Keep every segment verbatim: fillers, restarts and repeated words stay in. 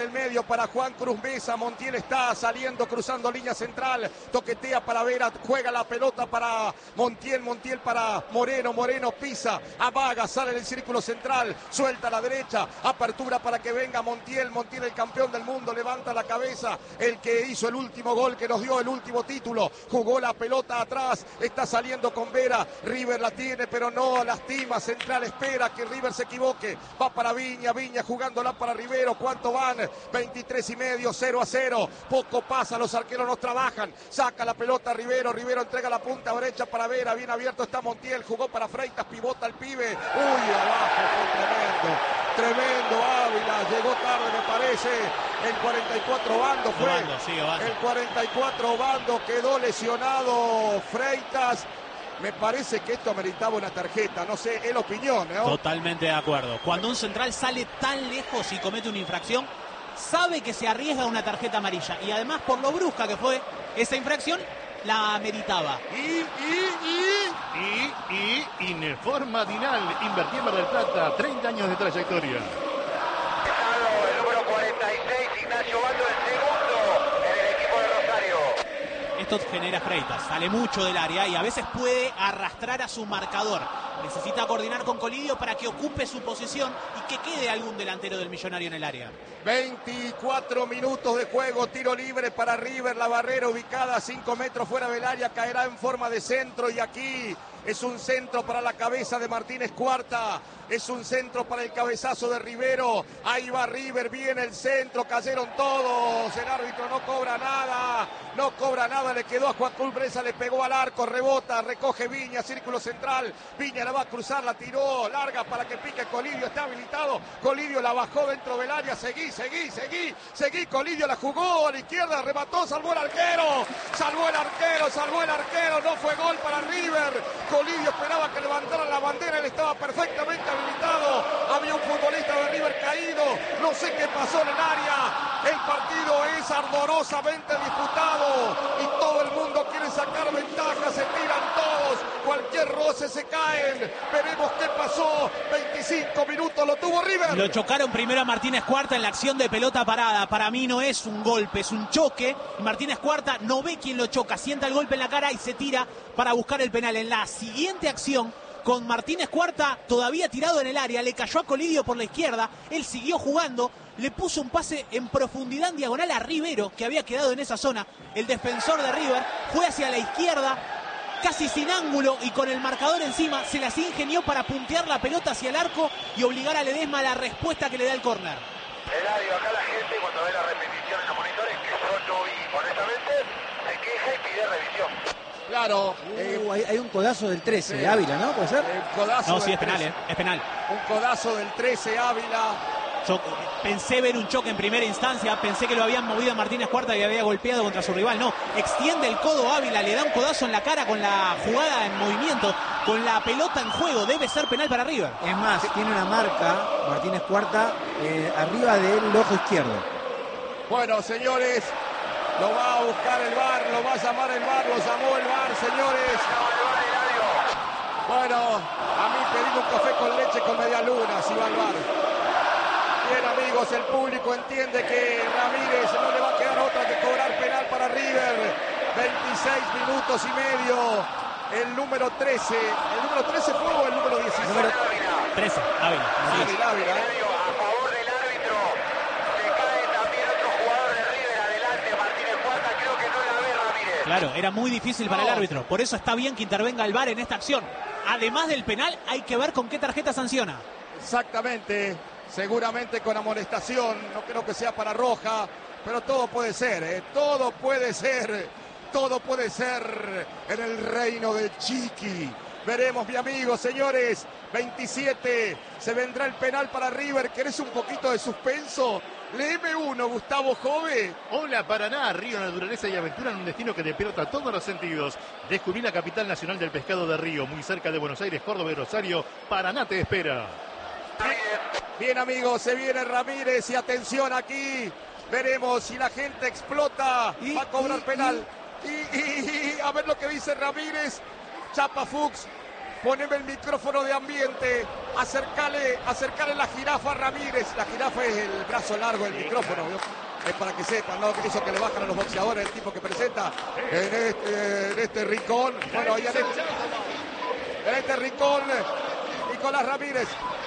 El medio para Juan Cruz Mesa, Montiel está saliendo, cruzando línea central, toquetea para Vera, juega la pelota para Montiel, Montiel para Moreno, Moreno pisa, amaga, sale del círculo central, suelta a la derecha, apertura para que venga Montiel, Montiel el campeón del mundo, levanta la cabeza, el que hizo el último gol, que nos dio el último título, jugó la pelota atrás, está saliendo con Vera, River la tiene pero no lastima, central espera que River se equivoque, va para Viña, Viña jugándola para Rivero, ¿cuánto van? veintitrés y medio, cero a cero, poco pasa, los arqueros no trabajan, saca la pelota Rivero, Rivero entrega la punta derecha para Vera, bien abierto está Montiel, jugó para Freitas, pivota el pibe, uy, abajo, fue tremendo, tremendo Ávila, llegó tarde me parece, el cuarenta y cuatro Bando fue, Obando, sí, Obando. El cuarenta y cuatro Bando quedó lesionado Freitas. Me parece que esto ameritaba una tarjeta, no sé, es la opinión, ¿no? Totalmente de acuerdo. Cuando un central sale tan lejos y comete una infracción, sabe que se arriesga una tarjeta amarilla. Y además, por lo brusca que fue esa infracción, la meritaba. Y, y, y, y, y, Ineforma Dinal, invertí en Mar del Plata, treinta años de trayectoria. El número cuarenta y seis, Ignacio Bando, el segundo en el equipo de Rosario. Esto genera Freitas, sale mucho del área y a veces puede arrastrar a su marcador. Necesita coordinar con Colidio para que ocupe su posición y que quede algún delantero del Millonario en el área. veinticuatro minutos de juego, tiro libre para River, la barrera ubicada a cinco metros fuera del área, caerá en forma de centro y aquí es un centro para la cabeza de Martínez Cuarta, es un centro para el cabezazo de Rivero, ahí va River, viene el centro, cayeron todos, el árbitro no cobra nada, no cobra nada, le quedó a Juan Cruz Mesa, le pegó al arco, rebota, recoge Viña, círculo central, Viña la va a cruzar, la tiró, larga para que pique Colidio, está habilitado, Colidio la bajó dentro del área, seguí, seguí, seguí, seguí, Colidio la jugó a la izquierda, remató, salvó el arquero, salvó el arquero, salvó el arquero, no fue gol para River. Colidio esperaba que levantara la bandera, él estaba perfectamente habilitado, había un futbolista de River caído, no sé qué pasó en el área, el partido es ardorosamente disputado y todo el mundo quiere sacar ventaja, se tiran todos, cualquier roce se caen, veremos qué pasó, veinticinco minutos lo tuvo River. Lo chocaron primero a Martínez Cuarta en la acción de pelota parada, para mí no es un golpe, es un choque, Martínez Cuarta no ve quién lo choca, sienta el golpe en la cara y se tira para buscar el penal. En la siguiente acción, con Martínez Cuarta todavía tirado en el área, le cayó a Colidio por la izquierda, él siguió jugando, le puso un pase en profundidad en diagonal a Rivero, que había quedado en esa zona, el defensor de River, fue hacia la izquierda, casi sin ángulo y con el marcador encima, se las ingenió para puntear la pelota hacia el arco y obligar a Ledesma a la respuesta que le da el córner. Eladio, acá la gente cuando ve la repetición en los monitores, que yo no vi honestamente, se queja y pide revisión. Claro, Uh, eh, hay, hay un codazo del trece, sí. Ávila, ¿no? ¿Puede ser? eh, codazo No, sí, del es penal, trece. ¿eh? Es penal. Un codazo del trece Ávila. Yo pensé ver un choque en primera instancia, pensé que lo habían movido a Martínez Cuarta y había golpeado contra su rival. No, extiende el codo Ávila, le da un codazo en la cara con la jugada en movimiento, con la pelota en juego. Debe ser penal para River. Es más, tiene una marca, Martínez Cuarta, eh, arriba del ojo izquierdo. Bueno, señores, lo va a buscar el V A R, lo va a llamar el V A R, lo llamó el V A R, señores. Bueno, a mí pedí un café con leche con media luna, si va al V A R. Bien, amigos, el público entiende que Ramírez no le va a quedar otra que cobrar penal para River. veintiséis minutos y medio. El número trece. ¿El número trece fue o el número dieciséis? Número trece, Ávila. Sí. Ávila, Ávila. Eladio, a favor del árbitro, se cae también otro jugador de River, adelante Martínez Cuarta, creo que no la ve Ramírez. Claro, era muy difícil para el No. árbitro. Por eso está bien que intervenga el V A R en esta acción. Además del penal, hay que ver con qué tarjeta sanciona. Exactamente. Seguramente con amonestación. No creo que sea para roja. Pero todo puede ser, ¿eh? Todo puede ser. Todo puede ser en el reino del Chiqui. Veremos, mi amigo, señores. veintisiete. Se vendrá el penal para River. ¿Querés un poquito de suspenso? Léeme uno, Gustavo Jove. Hola Paraná, río, naturaleza y aventura en un destino que despierta todos los sentidos. Descubrí la capital nacional del pescado de río, muy cerca de Buenos Aires, Córdoba y Rosario. Paraná te espera. Bien, amigos, se viene Ramírez y atención aquí. Veremos si la gente explota. Y, Va a cobrar y, penal. Y, y- y- a ver lo que dice Ramírez. Chapa Fuchs. Poneme el micrófono de ambiente. Acercale, acercale la jirafa a Ramírez. La jirafa es el brazo largo del micrófono. Es para que sepan, ¿no? Que hizo que le bajan a los boxeadores el tipo que presenta en este, en este rincón. Bueno, ahí en este, en este rincón, Nicolás Ramírez.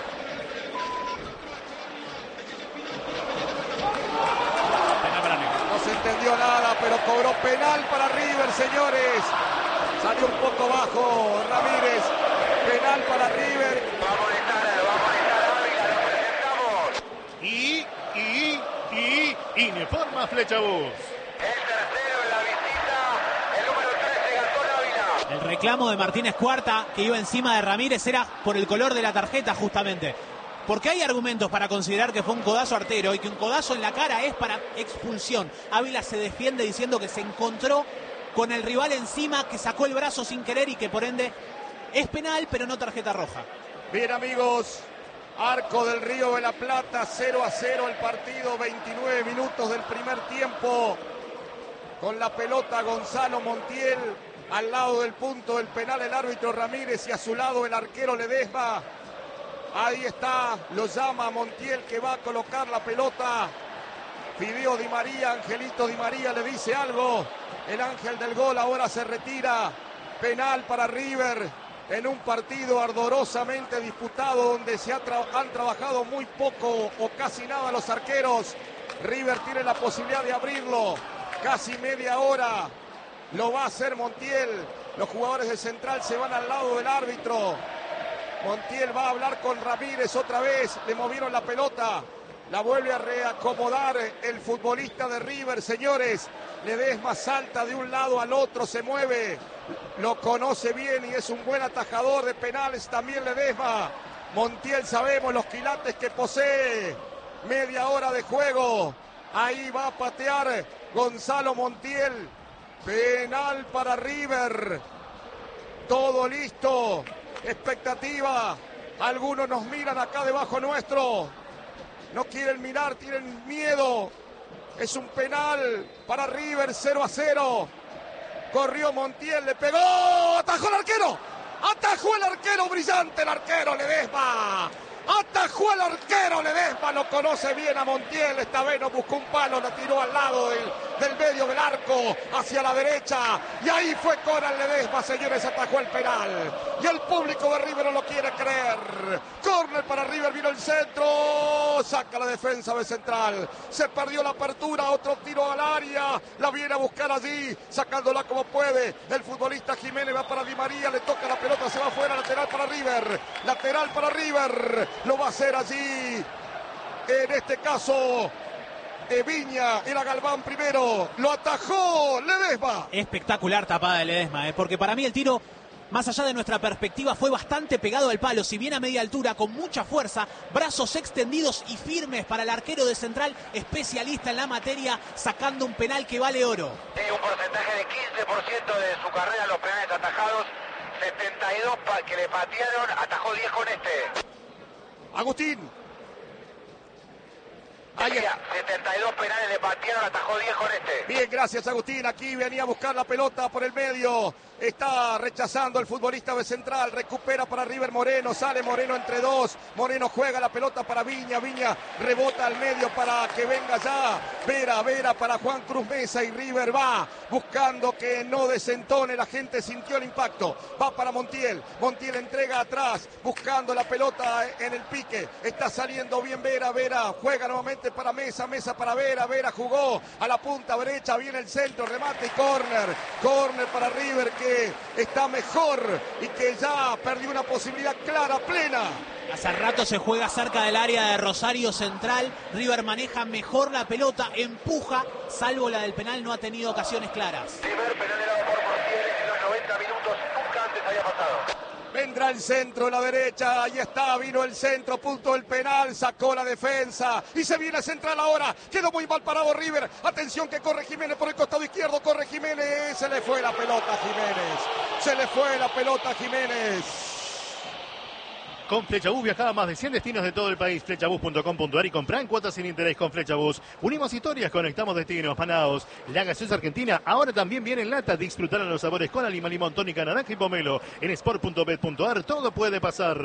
No se entendió nada, pero cobró penal para River, señores. Salió un poco bajo Ramírez. Penal para River. Vamos a estar, vamos a estar, Ávila, lo presentamos. Y, y, y, Informa Flechabús. El tercero en la visita, el número trece, Gastón Ávila. El reclamo de Martínez Cuarta, que iba encima de Ramírez, era por el color de la tarjeta, justamente. Porque hay argumentos para considerar que fue un codazo artero y que un codazo en la cara es para expulsión. Ávila se defiende diciendo que se encontró con el rival encima, que sacó el brazo sin querer y que por ende es penal, pero no tarjeta roja. Bien, amigos, Arco del Río de la Plata, cero a cero el partido, veintinueve minutos del primer tiempo. Con la pelota Gonzalo Montiel, al lado del punto del penal el árbitro Ramírez y a su lado el arquero Ledesma. Ahí está, lo llama Montiel, que va a colocar la pelota. Fideo Di María, Angelito Di María le dice algo. El ángel del gol ahora se retira. Penal para River en un partido ardorosamente disputado donde se ha tra- han trabajado muy poco o casi nada los arqueros. River tiene la posibilidad de abrirlo. Casi media hora lo va a hacer Montiel. Los jugadores de Central se van al lado del árbitro. Montiel va a hablar con Ramírez otra vez. Le movieron la pelota. La vuelve a reacomodar el futbolista de River, señores. Ledesma salta de un lado al otro, se mueve. Lo conoce bien y es un buen atajador de penales también Ledesma. Montiel sabemos los quilates que posee. Media hora de juego. Ahí va a patear Gonzalo Montiel. Penal para River. Todo listo. Expectativa. Algunos nos miran acá debajo nuestro. No quieren mirar, tienen miedo. Es un penal para River, cero a cero. Corrió Montiel, le pegó. Atajó el arquero. Atajó el arquero, brillante el arquero Ledesma. Atajó el arquero Ledesma, lo conoce bien a Montiel. Esta vez no buscó un palo, lo tiró al lado del, del medio del arco, hacia la derecha. Y ahí fue Coral Ledesma, señores, atajó el penal. Y el público de River no lo quiere creer. Córner para River, vino el centro. Saca la defensa de Central. Se perdió la apertura, otro tiro al área. La viene a buscar allí, sacándola como puede. El futbolista Jiménez va para Di María, le toca la pelota, se va afuera, lateral para River. Lateral para River. Lo va a hacer allí, en este caso, eh, Viña, era Galván primero, lo atajó Ledesma. Espectacular tapada de Ledesma, ¿eh? Porque para mí el tiro, más allá de nuestra perspectiva, fue bastante pegado al palo, si bien a media altura, con mucha fuerza, brazos extendidos y firmes para el arquero de Central, especialista en la materia, sacando un penal que vale oro. Sí, un porcentaje de quince por ciento de su carrera los penales atajados, setenta y dos pa- que le patearon, atajó diez con este. Agustín. Ahí está. setenta y dos penales le patearon, atajó diez con este. Bien, gracias Agustín. Aquí venía a buscar la pelota por el medio. Está rechazando el futbolista de Central. Recupera para River Moreno. Sale Moreno entre dos. Moreno juega la pelota para Viña. Viña rebota al medio para que venga ya. Vera, Vera para Juan Cruz Mesa. Y River va buscando que no desentone. La gente sintió el impacto. Va para Montiel. Montiel entrega atrás. Buscando la pelota en el pique. Está saliendo bien Vera. Vera juega nuevamente para Mesa. Mesa para Vera. Vera jugó a la punta derecha. Viene el centro. Remate y córner. Córner para River que está mejor y que ya perdió una posibilidad clara, plena. Hace rato se juega cerca del área de Rosario Central. River maneja mejor la pelota, empuja, salvo la del penal, no ha tenido ocasiones claras. Primer penal dado por Montiel en los noventa minutos, nunca antes había pasado. Vendrá el centro, la derecha, ahí está, vino el centro, punto del penal, sacó la defensa y se viene Central ahora, quedó muy mal parado River, atención que corre Jiménez por el costado izquierdo, corre Jiménez, se le fue la pelota a Jiménez, se le fue la pelota a Jiménez. Con Flechabús viaja a más de cien destinos de todo el país. Flechabús punto com punto ar y comprá en cuotas sin interés con Flechabús. Unimos historias, conectamos destinos. Manaos, la gaseosa argentina ahora también viene en lata. Disfrutar los sabores con Lima, limón, tónica, naranja y pomelo. En sport punto bet punto ar todo puede pasar.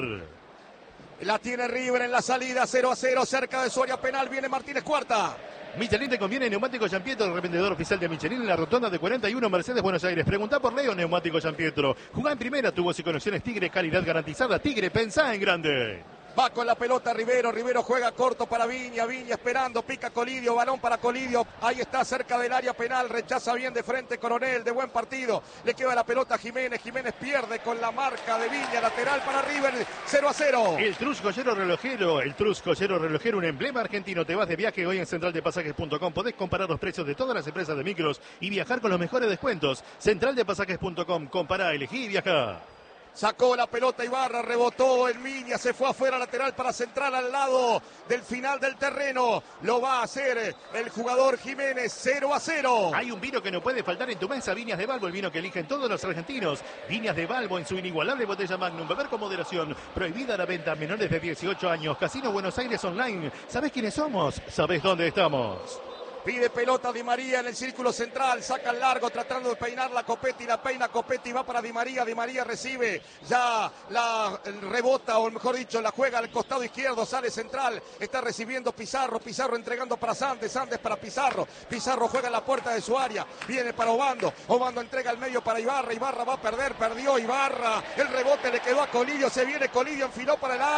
La tiene River en la salida, cero a cero, cerca de su área penal. Viene Martínez Cuarta. Michelin te conviene Neumático Giampietro, revendedor oficial de Michelin en la rotonda de cuarenta y uno Mercedes, Buenos Aires. Preguntá por Leo Neumático Giampietro. Jugá en primera, tubos y conexiones Tigre, calidad garantizada. Tigre, pensá en grande. Va con la pelota Rivero, Rivero juega corto para Viña, Viña esperando, pica Colidio, balón para Colidio, ahí está cerca del área penal, rechaza bien de frente Coronel, de buen partido, le queda la pelota a Jiménez, Jiménez pierde con la marca de Viña, lateral para River, cero a cero. El Trus Joyero Relojero, el Trus Joyero Relojero, un emblema argentino, te vas de viaje hoy en central de pasajes punto com, podés comparar los precios de todas las empresas de micros y viajar con los mejores descuentos. central de pasajes punto com, compará, elegí y viajá. Sacó la pelota Ibarra, rebotó en Viña, se fue afuera lateral para central al lado del final del terreno. Lo va a hacer el jugador Jiménez, cero a cero. Hay un vino que no puede faltar en tu mesa, Viñas de Balbo, el vino que eligen todos los argentinos. Viñas de Balbo en su inigualable botella Magnum, beber con moderación. Prohibida la venta a menores de dieciocho años. Casino Buenos Aires Online. ¿Sabés quiénes somos? ¿Sabés dónde estamos? Pide pelota Di María en el círculo central, saca el largo tratando de peinar la Copetti, la peina Copetti, va para Di María, Di María recibe, ya la rebota, o mejor dicho, la juega al costado izquierdo, sale central, está recibiendo Pizarro, Pizarro entregando para Sandes, Sandes para Pizarro, Pizarro juega en la puerta de su área, viene para Obando, Obando entrega al medio para Ibarra, Ibarra va a perder, perdió Ibarra, el rebote le quedó a Colidio, se viene Colidio, enfiló para el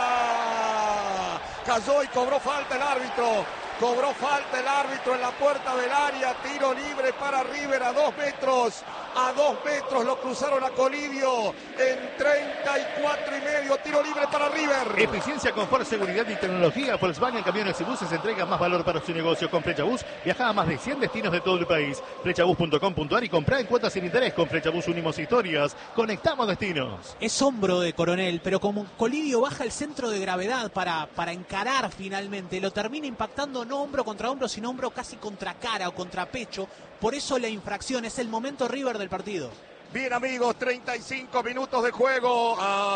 área, cayó y cobró falta el árbitro. Cobró falta el árbitro en la puerta del área, tiro libre para River a dos metros, a dos metros lo cruzaron a Colidio en treinta y cuatro y medio, tiro libre para River. Eficiencia, confort, seguridad y tecnología. Volkswagen Camiones y Buses entrega más valor para su negocio. Con Flechabús viaja a más de cien destinos de todo el país. Flechabús punto com punto ar y comprá en cuotas sin interés. Con Flechabús unimos historias, conectamos destinos. Es hombro de Coronel, pero como Colidio baja el centro de gravedad para, para encarar finalmente, lo termina impactando no hombro contra hombro, sino hombro casi contra cara o contra pecho. Por eso la infracción, es el momento River del partido. Bien amigos, treinta y cinco minutos de juego.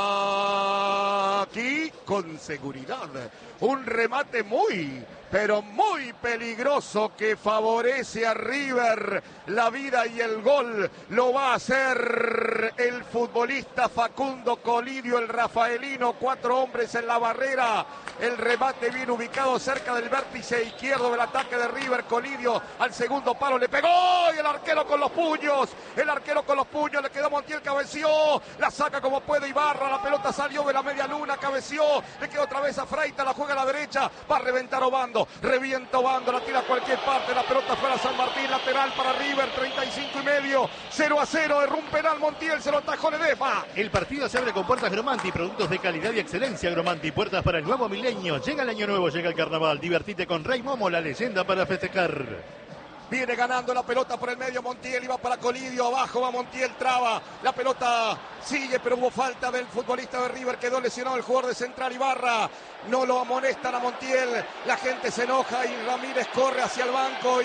Aquí con seguridad. Un remate muy, pero muy peligroso que favorece a River. La vida y el gol lo va a hacer el futbolista Facundo Colidio, el rafaelino. Cuatro hombres en la barrera. El remate bien ubicado cerca del vértice izquierdo del ataque de River. Colidio al segundo palo le pegó y el arquero con los puños. El arquero con los puños, le quedó Montiel, cabeció. La saca como puede Ibarra. La pelota salió de la media luna, cabeció. Le quedó otra vez a Freita, la juega a la derecha. Va a reventar Obando. Revienta Obando, la tira a cualquier parte. La pelota fuera San Martín, lateral para River. treinta y cinco y medio. cero a cero. Erró un penal Montiel, se lo atajó Ledesma. El partido se abre con puertas Gromanti, productos de calidad y excelencia Gromanti. Puertas para el nuevo milenio. Llega el año nuevo, llega el carnaval. Divertite con Rey Momo, la leyenda para festejar. Viene ganando la pelota por el medio Montiel, iba para Colidio, abajo va Montiel, traba, la pelota sigue, pero hubo falta del futbolista de River, quedó lesionado el jugador de Central Ibarra, no lo amonestan a Montiel, la gente se enoja y Ramírez corre hacia el banco y...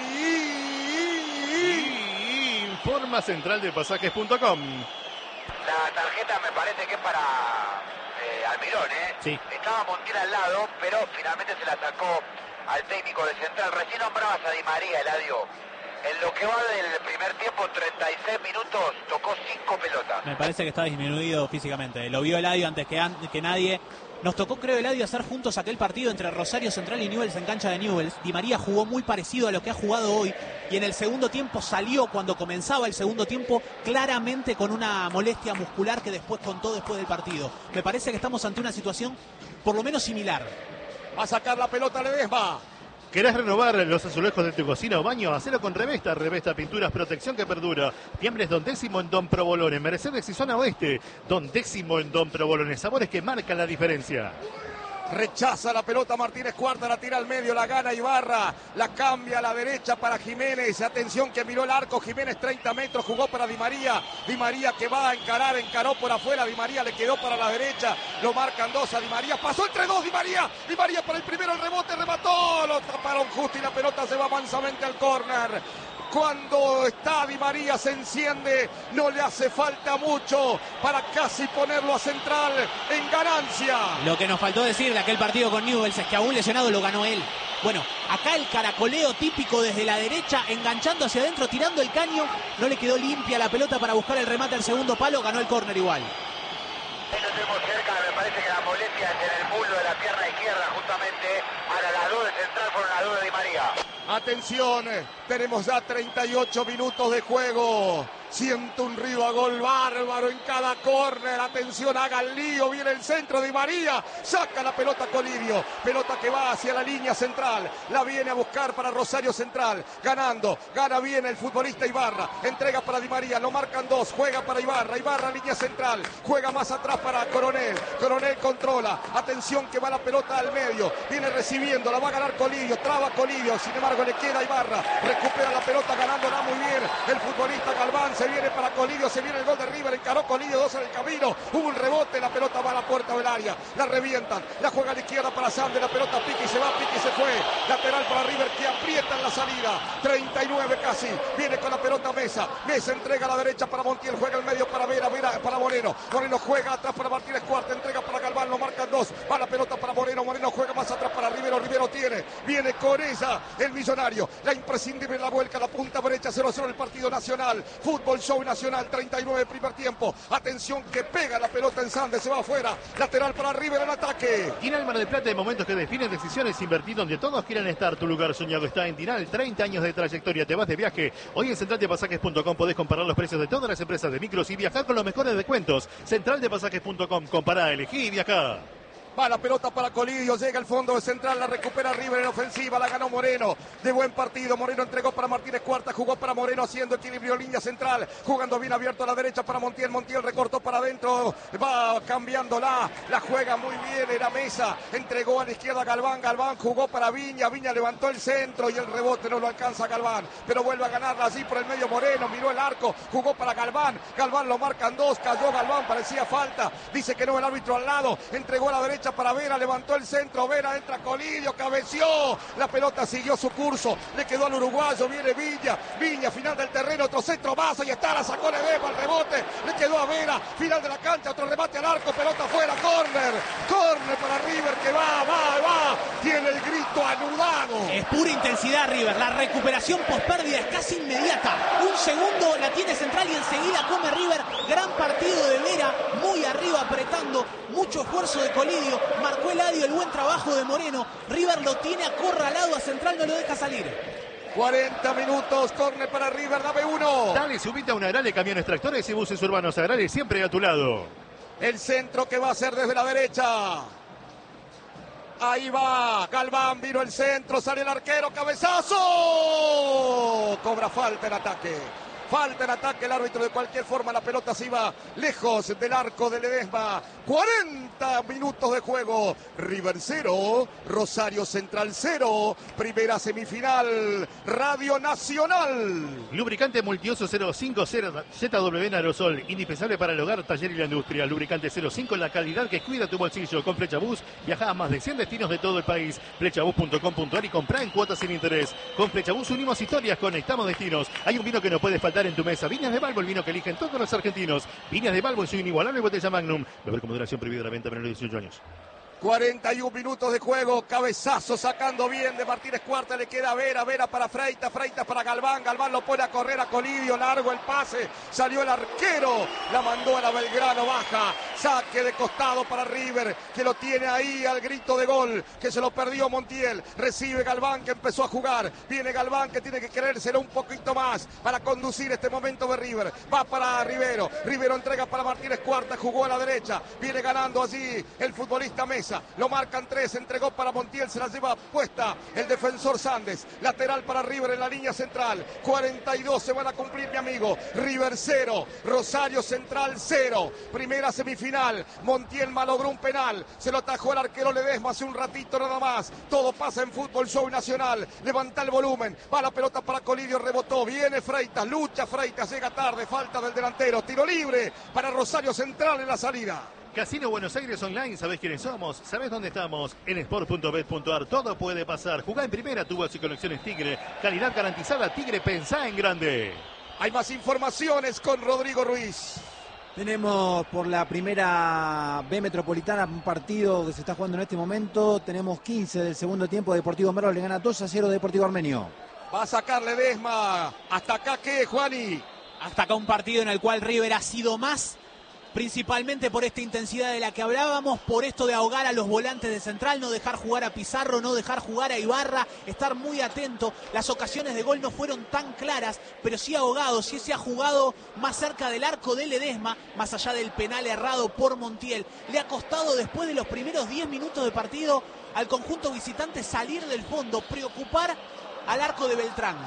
y... Informa central de pasajes punto com. La tarjeta me parece que es para eh, Almirón, ¿eh? Sí. Estaba Montiel al lado, pero finalmente se la sacó al técnico de Central. Recién nombrabas a Di María, Eladio. En lo que va del primer tiempo, treinta y seis minutos, tocó cinco pelotas. Me parece que está disminuido físicamente. Lo vio Eladio antes que, an que nadie. Nos tocó, creo, Eladio, hacer juntos aquel partido entre Rosario Central y Newell's en cancha de Newell's. Di María jugó muy parecido a lo que ha jugado hoy. Y en el segundo tiempo salió, cuando comenzaba el segundo tiempo, claramente con una molestia muscular que después contó después del partido. Me parece que estamos ante una situación por lo menos similar. Va a sacar la pelota Ledesma. ¿Querés renovar los azulejos de tu cocina o baño? Hacelo con Revesta. Revesta Pinturas, protección que perdura. Tiembres Don Décimo en Don Provolone. Mercedes y zona oeste. Don Décimo en Don Provolone. Sabores que marcan la diferencia. Rechaza la pelota Martínez Cuarta, la tira al medio, la gana Ibarra, la cambia a la derecha para Jiménez, atención que miró el arco, Jiménez treinta metros, jugó para Di María, Di María que va a encarar, encaró por afuera, Di María le quedó para la derecha, lo marcan dos a Di María, pasó entre dos Di María, Di María para el primero, el rebote, remató, lo taparon justo y la pelota se va mansamente al córner. Cuando está Di María se enciende, no le hace falta mucho para casi ponerlo a central en ganancia. Lo que nos faltó decir de aquel partido con Newell's es que aún lesionado lo ganó él. Bueno, acá el caracoleo típico desde la derecha, enganchando hacia adentro, tirando el caño. No le quedó limpia la pelota para buscar el remate al segundo palo, ganó el córner igual. Ahí lo tenemos cerca, me parece que la molestia es en el muslo de la pierna izquierda justamente. Ahora las dos de central fueron las dos de Di María. Atención, tenemos ya treinta y ocho minutos de juego. Siento un río a gol bárbaro en cada córner. Atención, haga el lío. Viene el centro de Di María. Saca la pelota Colidio. Pelota que va hacia la línea central. La viene a buscar para Rosario Central. Ganando. Gana bien el futbolista Ibarra. Entrega para Di María. Lo marcan dos. Juega para Ibarra. Ibarra, línea central. Juega más atrás para Coronel. Coronel controla. Atención que va la pelota al medio. Viene recibiendo. La va a ganar Colidio. Traba Colidio. Sin embargo, le queda Ibarra. Recupera la pelota ganándola muy bien el futbolista Galván. Se viene para Colidio, se viene el gol de River, encaró Colidio, dos en el camino, hubo un rebote, la pelota va a la puerta del área, la revientan, la juega a la izquierda para Sande, la pelota pica y se va, pica y se fue, lateral para River que aprieta en la salida, treinta y nueve casi, viene con la pelota Mesa, Mesa entrega a la derecha para Montiel, juega el medio para Vera, Vera para Moreno, Moreno juega atrás para Martínez Cuarta, entrega para Galván, lo marcan dos, va la pelota para Moreno, Moreno juega más atrás para Rivero, Rivero tiene, viene con ella el millonario, la imprescindible, la vuelca, la punta derecha, cero cero el partido nacional, fútbol Show Nacional, treinta y nueve primer tiempo. Atención que pega la pelota en Sande, se va afuera. Lateral para River en ataque. Tinal Mar del Plata, de momentos que definen decisiones, invertir donde todos quieran estar. Tu lugar soñado está en Tinal, treinta años de trayectoria. Te vas de viaje. Hoy en central de pasajes punto com podés comparar los precios de todas las empresas de micros y viajar con los mejores descuentos. central de pasajes punto com, compará, elegí y viajá. Va la pelota para Colidio, llega al fondo de central, la recupera River en ofensiva, la ganó Moreno, de buen partido, Moreno entregó para Martínez Cuarta, jugó para Moreno haciendo equilibrio, línea central, jugando bien abierto a la derecha para Montiel, Montiel recortó para adentro, va cambiándola, la juega muy bien, era Mesa, entregó a la izquierda Galván, Galván jugó para Viña, Viña levantó el centro y el rebote no lo alcanza Galván, pero vuelve a ganarla así por el medio Moreno, miró el arco, jugó para Galván, Galván lo marcan dos, cayó Galván, parecía falta, dice que no el árbitro al lado, entregó a la derecha para Vera, levantó el centro, Vera entra Colidio, cabeció, la pelota siguió su curso, le quedó al uruguayo, viene Viña, Viña, final del terreno, otro centro más, ahí está, la sacó Ledesma, el rebote, le quedó a Vera, final de la cancha, otro remate al arco, pelota afuera, córner, córner para River que va, va, va, tiene el grito anudado. Es pura intensidad River, la recuperación pospérdida es casi inmediata, un segundo la tiene central y enseguida come River, gran partido de Vera, muy arriba apretando, mucho esfuerzo de Colidio, marcó el adio, el buen trabajo de Moreno, River lo tiene acorralado a central, no lo deja salir. cuarenta minutos, córner para River, dame uno. Dale, subite a una Agrale, camiones, tractores y buses urbanos. Agrale siempre a tu lado. El centro que va a ser desde la derecha. Ahí va, Galván, vino el centro, sale el arquero, cabezazo. Cobra falta en ataque. Falta en ataque, el árbitro de cualquier forma, la pelota se iba lejos del arco de Ledesma. cuarenta minutos de juego. River cero, Rosario Central cero. Primera semifinal, Radio Nacional. Lubricante multiuso cero cinco cero Z W en aerosol, indispensable para el hogar, taller y la industria. Lubricante cero cinco, la calidad que cuida tu bolsillo. Con Flechabús viaja a más de cien destinos de todo el país. Flechabús punto com punto ar y comprá en cuotas sin interés. Con Flechabús unimos historias, conectamos destinos. Hay un vino que no puede faltar en tu mesa. Viñas de Balbo, el vino que eligen todos los argentinos. Viñas de Balbo en su inigualable botella Magnum. Beber con moderación, prohibida la venta, menores de dieciocho años. cuarenta y un minutos de juego, cabezazo sacando bien de Martínez Cuarta, le queda Vera, Vera para Freitas, Freitas para Galván, Galván lo pone a correr a Colidio, largo el pase, salió el arquero, la mandó a la Belgrano, baja, saque de costado para River, que lo tiene ahí al grito de gol, que se lo perdió Montiel, recibe Galván que empezó a jugar, viene Galván que tiene que creérselo un poquito más para conducir este momento de River, va para Rivero, Rivero entrega para Martínez Cuarta, jugó a la derecha, viene ganando allí el futbolista Mesa. Lo marcan tres, entregó para Montiel, se la lleva puesta el defensor Sandes, lateral para River en la línea central, cuarenta y dos se van a cumplir, mi amigo. River cero, Rosario Central cero, primera semifinal, Montiel malogró un penal, se lo atajó el arquero Ledesma hace un ratito nada más, todo pasa en Fútbol Show Nacional, levanta el volumen, va la pelota para Colidio, rebotó, viene Freitas, lucha Freitas, llega tarde, falta del delantero, tiro libre para Rosario Central en la salida. Casino Buenos Aires Online, ¿sabés quiénes somos? ¿Sabés dónde estamos? En sport punto bet punto ar. Todo puede pasar. Jugá en primera, tubos y conexiones Tigre. Calidad garantizada. Tigre, pensá en grande. Hay más informaciones con Rodrigo Ruiz. Tenemos por la primera B Metropolitana un partido que se está jugando en este momento. Tenemos quince del segundo tiempo. Deportivo Merlo le gana dos a cero Deportivo Armenio. Va a sacarle Ledesma. ¿Hasta acá qué, Juani? Hasta acá un partido en el cual River ha sido más, principalmente por esta intensidad de la que hablábamos, por esto de ahogar a los volantes de Central, no dejar jugar a Pizarro, no dejar jugar a Ibarra, estar muy atento. Las ocasiones de gol no fueron tan claras, pero sí ahogado, sí se ha jugado más cerca del arco de Ledesma, más allá del penal errado por Montiel. Le ha costado después de los primeros diez minutos de partido al conjunto visitante salir del fondo, preocupar al arco de Beltrán.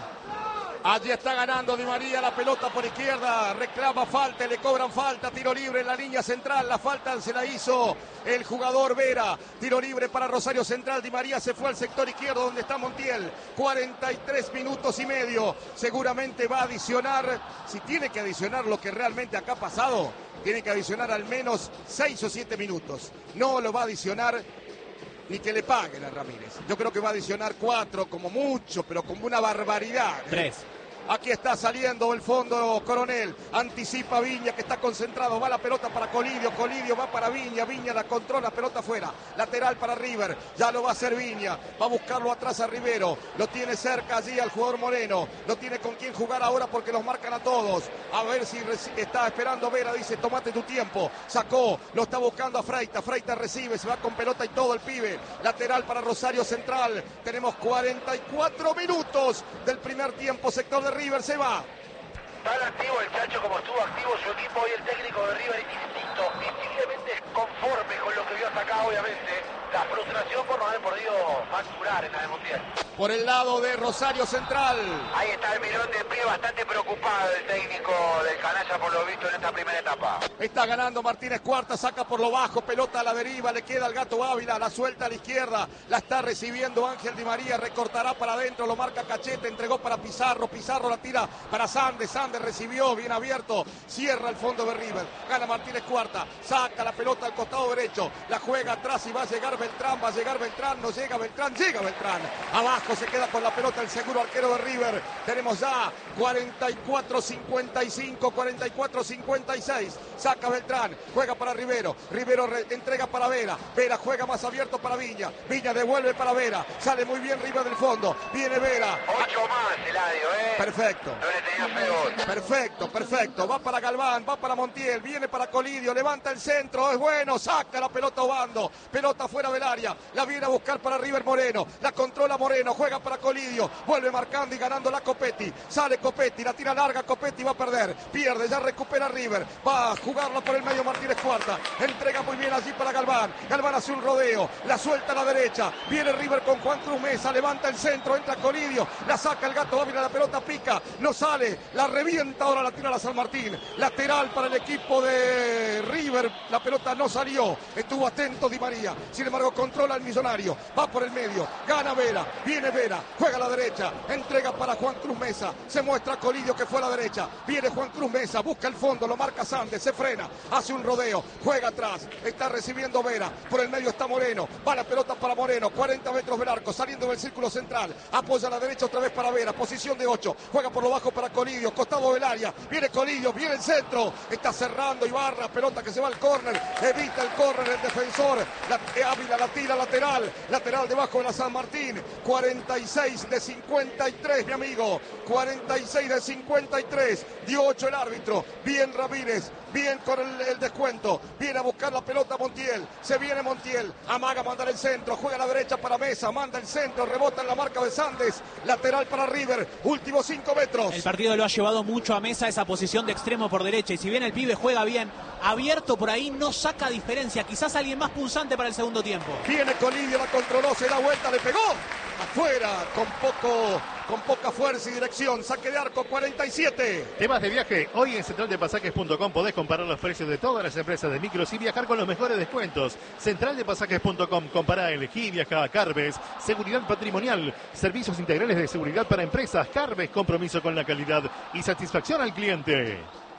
Allí está ganando Di María, la pelota por izquierda, reclama falta, le cobran falta, tiro libre en la línea central, la falta se la hizo el jugador Vera, tiro libre para Rosario Central. Di María se fue al sector izquierdo donde está Montiel, cuarenta y tres minutos y medio, seguramente va a adicionar, si tiene que adicionar lo que realmente acá ha pasado, tiene que adicionar al menos seis o siete minutos, no lo va a adicionar ni que le paguen a Ramírez. Yo creo que va a adicionar cuatro como mucho, pero como una barbaridad. ¿eh? Tres. Aquí está saliendo el fondo Coronel, anticipa Viña que está concentrado, va la pelota para Colidio, Colidio va para Viña, Viña la controla, pelota afuera, lateral para River, ya lo va a hacer Viña, va a buscarlo atrás a Rivero, lo tiene cerca allí al jugador Moreno, no tiene con quién jugar ahora porque los marcan a todos, a ver si está esperando Vera, dice tomate tu tiempo, sacó, lo está buscando a Freita, Freita recibe, se va con pelota y todo el pibe, lateral para Rosario Central, tenemos cuarenta y cuatro minutos del primer tiempo, sector de River se va. Tan activo el Chacho como estuvo activo su equipo y el técnico de River, instinto, visiblemente conforme con lo que vio hasta acá, obviamente. La frustración por no haber podido facturar en la de Montiel. Por el lado de Rosario Central. Ahí está el Mirón de pie, bastante preocupado el técnico del canalla por lo visto en esta primera etapa. Está ganando Martínez Cuarta, saca por lo bajo, pelota a la deriva, le queda al Gato Ávila, la suelta a la izquierda, la está recibiendo Ángel Di María, recortará para adentro, lo marca Cachete, entregó para Pizarro, Pizarro la tira para Sandes, Sandes recibió, bien abierto, cierra el fondo de River, gana Martínez Cuarta, saca la pelota al costado derecho, la juega atrás y va a llegar Beltrán, va a llegar Beltrán, no llega Beltrán, llega Beltrán, abajo se queda con la pelota el seguro arquero de River, tenemos ya cuarenta y cuatro cincuenta y cinco, cuarenta y cuatro cincuenta y seis, saca Beltrán, juega para Rivero, Rivero re, entrega para Vera, Vera juega más abierto para Viña, Viña devuelve para Vera, sale muy bien River del fondo, viene Vera. Ocho más, Eladio, ¿eh? Perfecto. No le tenía feo. Perfecto, perfecto, va para Galván, va para Montiel, viene para Colidio, levanta el centro, es bueno, saca la pelota Obando, pelota fuera del área, la viene a buscar para River Moreno, la controla Moreno, juega para Colidio, vuelve marcando y ganando la Copetti, sale Copetti, la tira larga, Copetti va a perder, pierde, ya recupera River, va a jugarla por el medio Martínez Cuarta, entrega muy bien allí para Galván, Galván hace un rodeo, la suelta a la derecha, viene River con Juan Cruz Mesa, levanta el centro, entra Colidio, la saca el Gato Ávila, la pelota pica, no sale, la revienta, ahora la tira a la San Martín, lateral para el equipo de River, la pelota no salió, estuvo atento Di María, sin embargo controla el Millonario, va por el medio, gana Vera, viene Vera, juega a la derecha, entrega para Juan Cruz Mesa, se muestra Colidio que fue a la derecha, viene Juan Cruz Mesa, busca el fondo, lo marca Sandes, se frena, hace un rodeo, juega atrás, está recibiendo Vera, por el medio está Moreno, va la pelota para Moreno, cuarenta metros del arco, saliendo del círculo central, apoya a la derecha otra vez para Vera, posición de ocho, juega por lo bajo para Colidio, costado del área, viene Colidio, viene el centro, está cerrando Ibarra, pelota que se va al córner, evita el córner el defensor, la, Ávila la tira lateral, lateral debajo de la San Martín, cuarenta y seis de cincuenta y tres mi amigo, cuarenta y seis de cincuenta y tres, dio ocho el árbitro, bien Ramírez, bien con el, el descuento, viene a buscar la pelota Montiel, se viene Montiel, amaga mandar el centro, juega a la derecha para Mesa, manda el centro, rebota en la marca de Sandes, lateral para River, últimos cinco metros. El partido lo ha llevado mucho a Mesa esa posición de extremo por derecha y si bien el pibe juega bien, abierto por ahí no saca diferencia, quizás alguien más punzante para el segundo tiempo. Viene Colidio, la controló, se da vuelta, le pegó, afuera, con poco... con poca fuerza y dirección, saque de arco cuarenta y siete. Temas de viaje, hoy en central de pasajes punto com podés comparar los precios de todas las empresas de micros y viajar con los mejores descuentos. central de pasajes punto com, compará, elegí, viaja a Carves, seguridad patrimonial, servicios integrales de seguridad para empresas, Carves, compromiso con la calidad y satisfacción al cliente.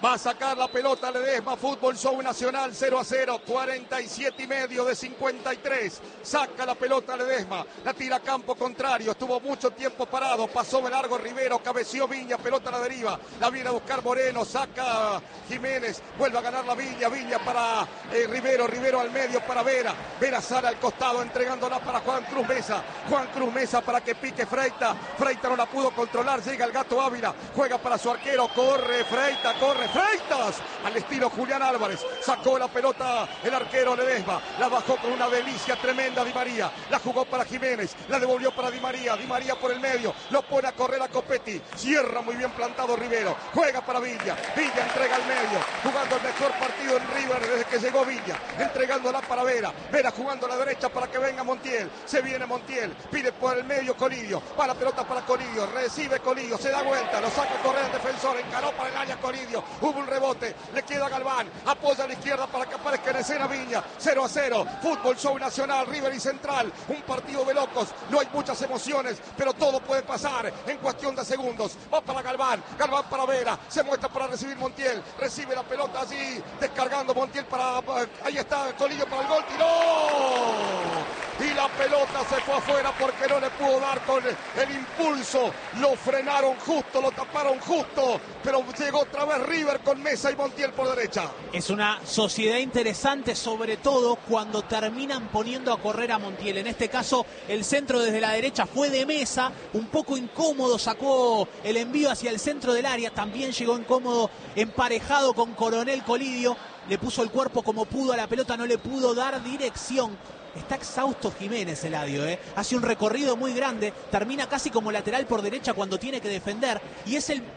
Va a sacar la pelota Ledesma. Fútbol Show Nacional cero a cero. cuarenta y siete y medio de cincuenta y tres. Saca la pelota Ledesma. La tira a campo contrario. Estuvo mucho tiempo parado. Pasó de largo Rivero. Cabeció Viña. Pelota a la deriva. La viene a buscar Moreno. Saca Jiménez. Vuelve a ganar la Viña. Viña para eh, Rivero. Rivero al medio para Vera. Vera sale al costado entregándola para Juan Cruz Mesa. Juan Cruz Mesa para que pique Freita. Freita no la pudo controlar. Llega el Gato Ávila. Juega para su arquero. Corre Freita. Corre Freitas. Al estilo Julián Álvarez. Sacó la pelota el arquero Ledesma. La bajó con una delicia tremenda Di María. La jugó para Jiménez. La devolvió para Di María. Di María por el medio. Lo pone a correr a Copetti. Cierra muy bien plantado Rivero. Juega para Villa. Villa entrega al medio. Jugando el mejor partido en River desde que llegó Villa. Entregándola para Vera. Vera jugando a la derecha para que venga Montiel. Se viene Montiel. Pide por el medio Colidio. Va la pelota para Colidio. Recibe Colidio. Se da vuelta. Lo saca a correr el defensor. Encaró para el área Colidio. Hubo un rebote. Le queda Galván. Apoya a la izquierda para que aparezca en escena Viña. cero a cero. Fútbol Show Nacional. River y Central. Un partido de locos. No hay muchas emociones, pero todo puede pasar en cuestión de segundos. Va para Galván. Galván para Vera. Se muestra para recibir Montiel. Recibe la pelota allí. Descargando Montiel para... Ahí está Colidio para el gol. ¡Tiró! Y la pelota se fue afuera porque no le pudo dar con el impulso. Lo frenaron justo, lo taparon justo. Pero llegó otra vez River con Mesa y Montiel por derecha. Es una sociedad interesante, sobre todo cuando terminan poniendo a correr a Montiel. En este caso, el centro desde la derecha fue de Mesa. Un poco incómodo, sacó el envío hacia el centro del área. También llegó incómodo, emparejado con Coronel Colidio. Le puso el cuerpo como pudo a la pelota, no le pudo dar dirección. Está exhausto Jiménez, Eladio, ¿eh? Hace un recorrido muy grande, termina casi como lateral por derecha cuando tiene que defender y es, el,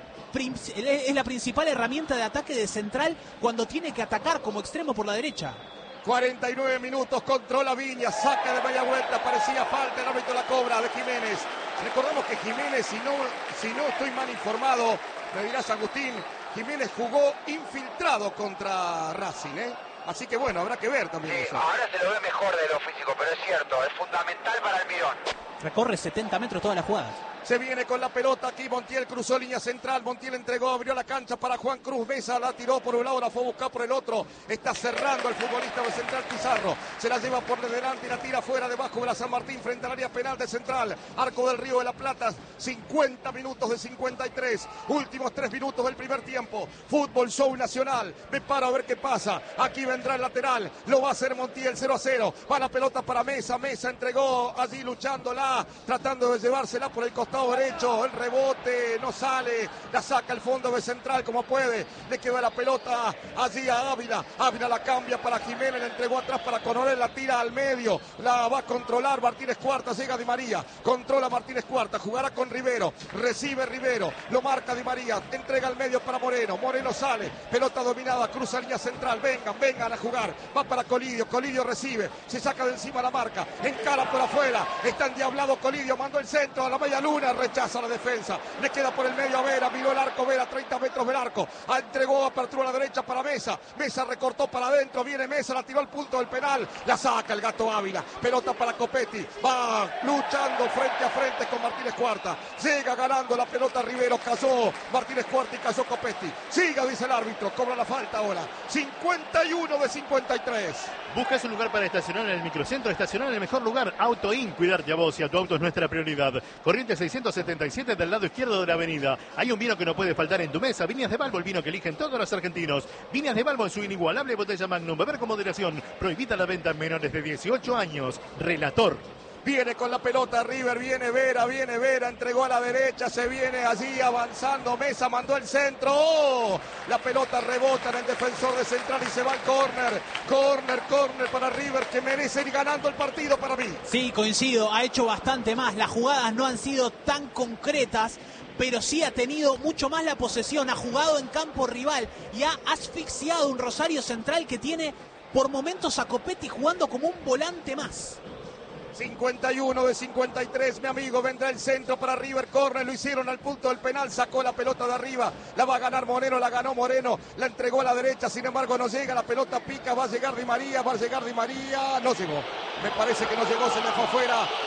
es la principal herramienta de ataque de Central cuando tiene que atacar como extremo por la derecha. cuarenta y nueve minutos, controla Viña, saca de media vuelta, parecía falta, el árbitro la cobra de Jiménez. Recordemos que Jiménez, si no, si no estoy mal informado, me dirás Agustín, Jiménez jugó infiltrado contra Racing, ¿eh? Así que bueno, habrá que ver también sí, eso. Ahora se lo ve mejor de lo físico, pero es cierto, es fundamental para el Mirón. Recorre setenta metros todas las jugadas. Se viene con la pelota aquí, Montiel cruzó línea central, Montiel entregó, abrió la cancha para Juan Cruz Mesa, la tiró por un lado, la fue a buscar por el otro, está cerrando el futbolista de Central Pizarro, se la lleva por delante y la tira fuera debajo de la San Martín frente al área penal de Central, Arco del Río de la Plata, cincuenta minutos de cincuenta y tres, últimos tres minutos del primer tiempo, Fútbol Show Nacional, me paro a ver qué pasa, aquí vendrá el lateral, lo va a hacer Montiel cero a cero, va la pelota para Mesa, Mesa entregó allí luchándola, tratando de llevársela por el costado derecho, el rebote no sale, la saca el fondo de Central como puede, le queda la pelota allí a Ávila, Ávila la cambia para Jiménez, la entregó atrás para Coronel, la tira al medio, la va a controlar Martínez Cuarta, llega Di María, controla Martínez Cuarta, jugará con Rivero, recibe Rivero, lo marca Di María, entrega al medio para Moreno, Moreno sale, pelota dominada, cruza línea central, vengan, vengan a jugar, va para Colidio, Colidio recibe, se saca de encima la marca, encara por afuera, está endiablado Colidio, mandó el centro a la media luna, rechaza la defensa, le queda por el medio a Vera, miró el arco, Vera, treinta metros del arco, entregó apertura a la derecha para Mesa, Mesa recortó para adentro, viene Mesa, la tiró al punto del penal, la saca el Gato Ávila, pelota para Copetti, va luchando frente a frente con Martínez Cuarta, llega ganando la pelota Rivero, cayó Martínez Cuarta y cayó Copetti, siga dice el árbitro, cobra la falta ahora, cincuenta y uno de cincuenta y tres. ¿Buscas un lugar para estacionar en el microcentro? Estacionar en el mejor lugar, Auto In, cuidarte a vos y a tu auto es nuestra prioridad. Corrientes seiscientos setenta y siete del lado izquierdo de la avenida. Hay un vino que no puede faltar en tu mesa. Viñas de Balbo, el vino que eligen todos los argentinos. Viñas de Balbo en su inigualable botella Magnum. Beber con moderación. Prohibida la venta en menores de dieciocho años. Relator. Viene con la pelota River, viene Vera, viene Vera, entregó a la derecha, se viene allí avanzando, Mesa mandó el centro, ¡oh! La pelota rebota en el defensor de Central y se va al córner, córner, córner para River que merece ir ganando el partido para mí. Sí, coincido, ha hecho bastante más, las jugadas no han sido tan concretas, pero sí ha tenido mucho más la posesión, ha jugado en campo rival y ha asfixiado un Rosario Central que tiene por momentos a Copetti jugando como un volante más. cincuenta y uno de cincuenta y tres, mi amigo, vendrá el centro para River, corner, lo hicieron al punto del penal, sacó la pelota de arriba, la va a ganar Moreno, la ganó Moreno, la entregó a la derecha, sin embargo no llega, la pelota pica, va a llegar Di María, va a llegar Di María, no llegó, me parece que no llegó, se le fue afuera,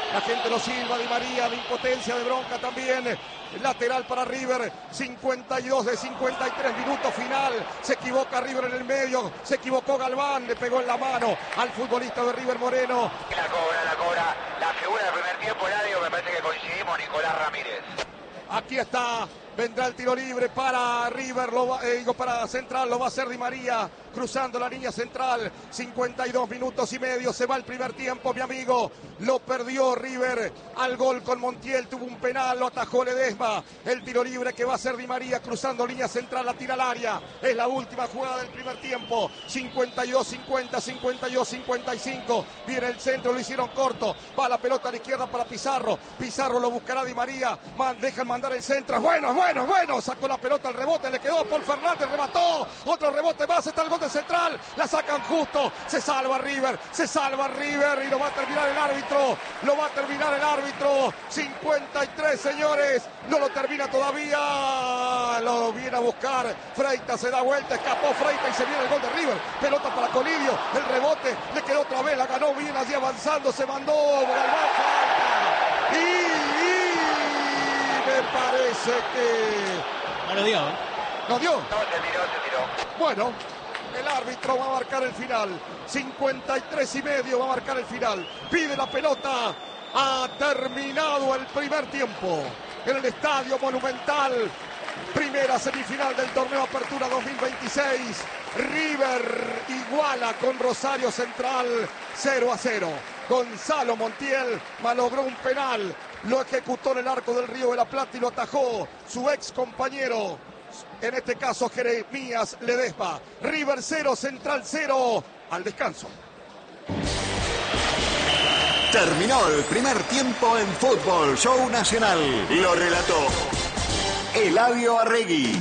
La gente lo silba, Di María, de impotencia, de bronca también. Lateral para River, cincuenta y dos de cincuenta y tres minutos final. Se equivoca River en el medio, se equivocó Galván, le pegó en la mano al futbolista de River Moreno. La cobra, la cobra, la figura del primer tiempo, Eladio, me parece que coincidimos, Nicolás Ramírez. Aquí está, vendrá el tiro libre para River, lo va, eh, digo para Central, lo va a hacer Di María, cruzando la línea central, cincuenta y dos minutos y medio, se va el primer tiempo, mi amigo, lo perdió River, al gol con Montiel, tuvo un penal, lo atajó Ledesma, el tiro libre que va a hacer Di María, cruzando línea central, la tira al área, es la última jugada del primer tiempo, cincuenta y dos cincuenta, cincuenta y dos cincuenta y cinco, viene el centro, lo hicieron corto, va la pelota a la izquierda para Pizarro, Pizarro lo buscará Di María, man, dejan mandar el centro, bueno, bueno, bueno, sacó la pelota al rebote, le quedó Paul Fernández, remató, otro rebote más, está el gol de Central, la sacan justo, se salva River, se salva River y lo va a terminar el árbitro, lo va a terminar el árbitro, cincuenta y tres señores, no lo termina todavía, lo viene a buscar, Freitas se da vuelta, escapó Freitas y se viene el gol de River, pelota para Colidio, el rebote, le quedó otra vez, la ganó bien allí avanzando, se mandó, Galván, falta, y, y me parece que... No lo dio, ¿eh? ¿No dio? No, se tiró, se tiró. Bueno, el árbitro va a marcar el final. cincuenta y tres y medio va a marcar el final. Pide la pelota. Ha terminado el primer tiempo en el Estadio Monumental. Primera semifinal del torneo Apertura dos mil veintiséis. River iguala con Rosario Central cero a cero. Gonzalo Montiel malogró un penal. Lo ejecutó en el arco del Río de la Plata y lo atajó su ex compañero. En este caso Jeremías Ledesma. River cero, Central cero. Al descanso. Terminó el primer tiempo en Fútbol Show Nacional. Lo relató Eladio Arregui.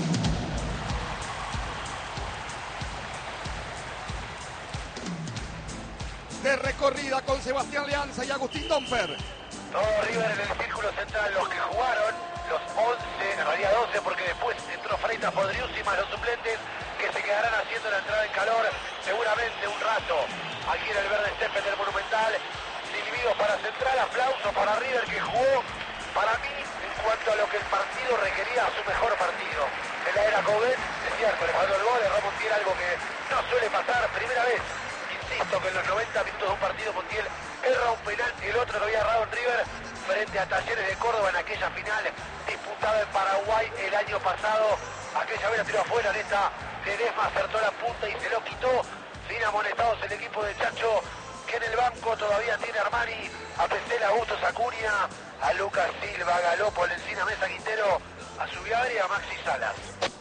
De recorrida con Sebastián Leanza y Agustín Domper. Todo River en el círculo central, los que jugaron, los once, en realidad doce, porque después entró Freitas, Podriuzzi más los suplentes que se quedarán haciendo la entrada en calor seguramente un rato aquí en el verde césped del Monumental. Silbido para Central, aplauso para River que jugó, para mí, en cuanto a lo que el partido requería, su mejor partido. En la era Coudet, es cierto, le faltó el gol, erró Montiel, algo que no suele pasar, primera vez. Insisto que en los noventa minutos de un partido Montiel erra un penal, el otro lo había errado en River frente a Talleres de Córdoba en aquella final disputada en Paraguay el año pasado. Aquella vez la tiró afuera, en esta Ledesma acertó la punta y se lo quitó. Sin amonestados el equipo de Chacho, que en el banco todavía tiene Armani, a Pesela, Augusto Sacuria, a Lucas Silva, a Galopo, a Lencina, Mesa, Quintero, a Subiagri y a Maxi Salas.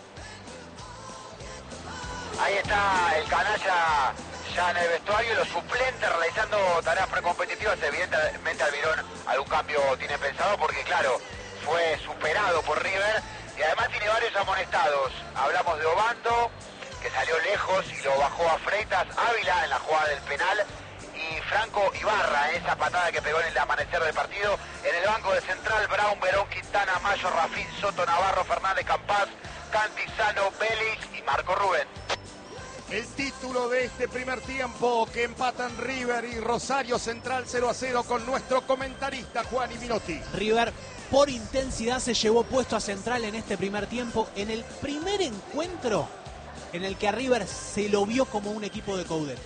Ahí está el canalla ya en el vestuario, los suplentes realizando tareas precompetitivas. Evidentemente Almirón algún cambio tiene pensado porque claro, fue superado por River y además tiene varios amonestados. Hablamos de Obando, que salió lejos y lo bajó a Freitas, Ávila en la jugada del penal y Franco Ibarra, esa patada que pegó en el amanecer del partido. En el banco de Central, Brown, Verón, Quintana, Mayo, Rafín, Soto, Navarro, Fernández, Campás, Cantizano, Vélez y Marco Rubén. El título de este primer tiempo que empatan River y Rosario Central cero a cero con nuestro comentarista Juan Minotti. River por intensidad se llevó puesto a Central en este primer tiempo, en el primer encuentro en el que a River se lo vio como un equipo de Coudet.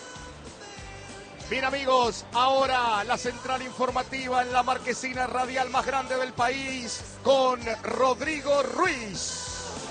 Bien amigos, ahora la central informativa en la marquesina radial más grande del país con Rodrigo Ruiz.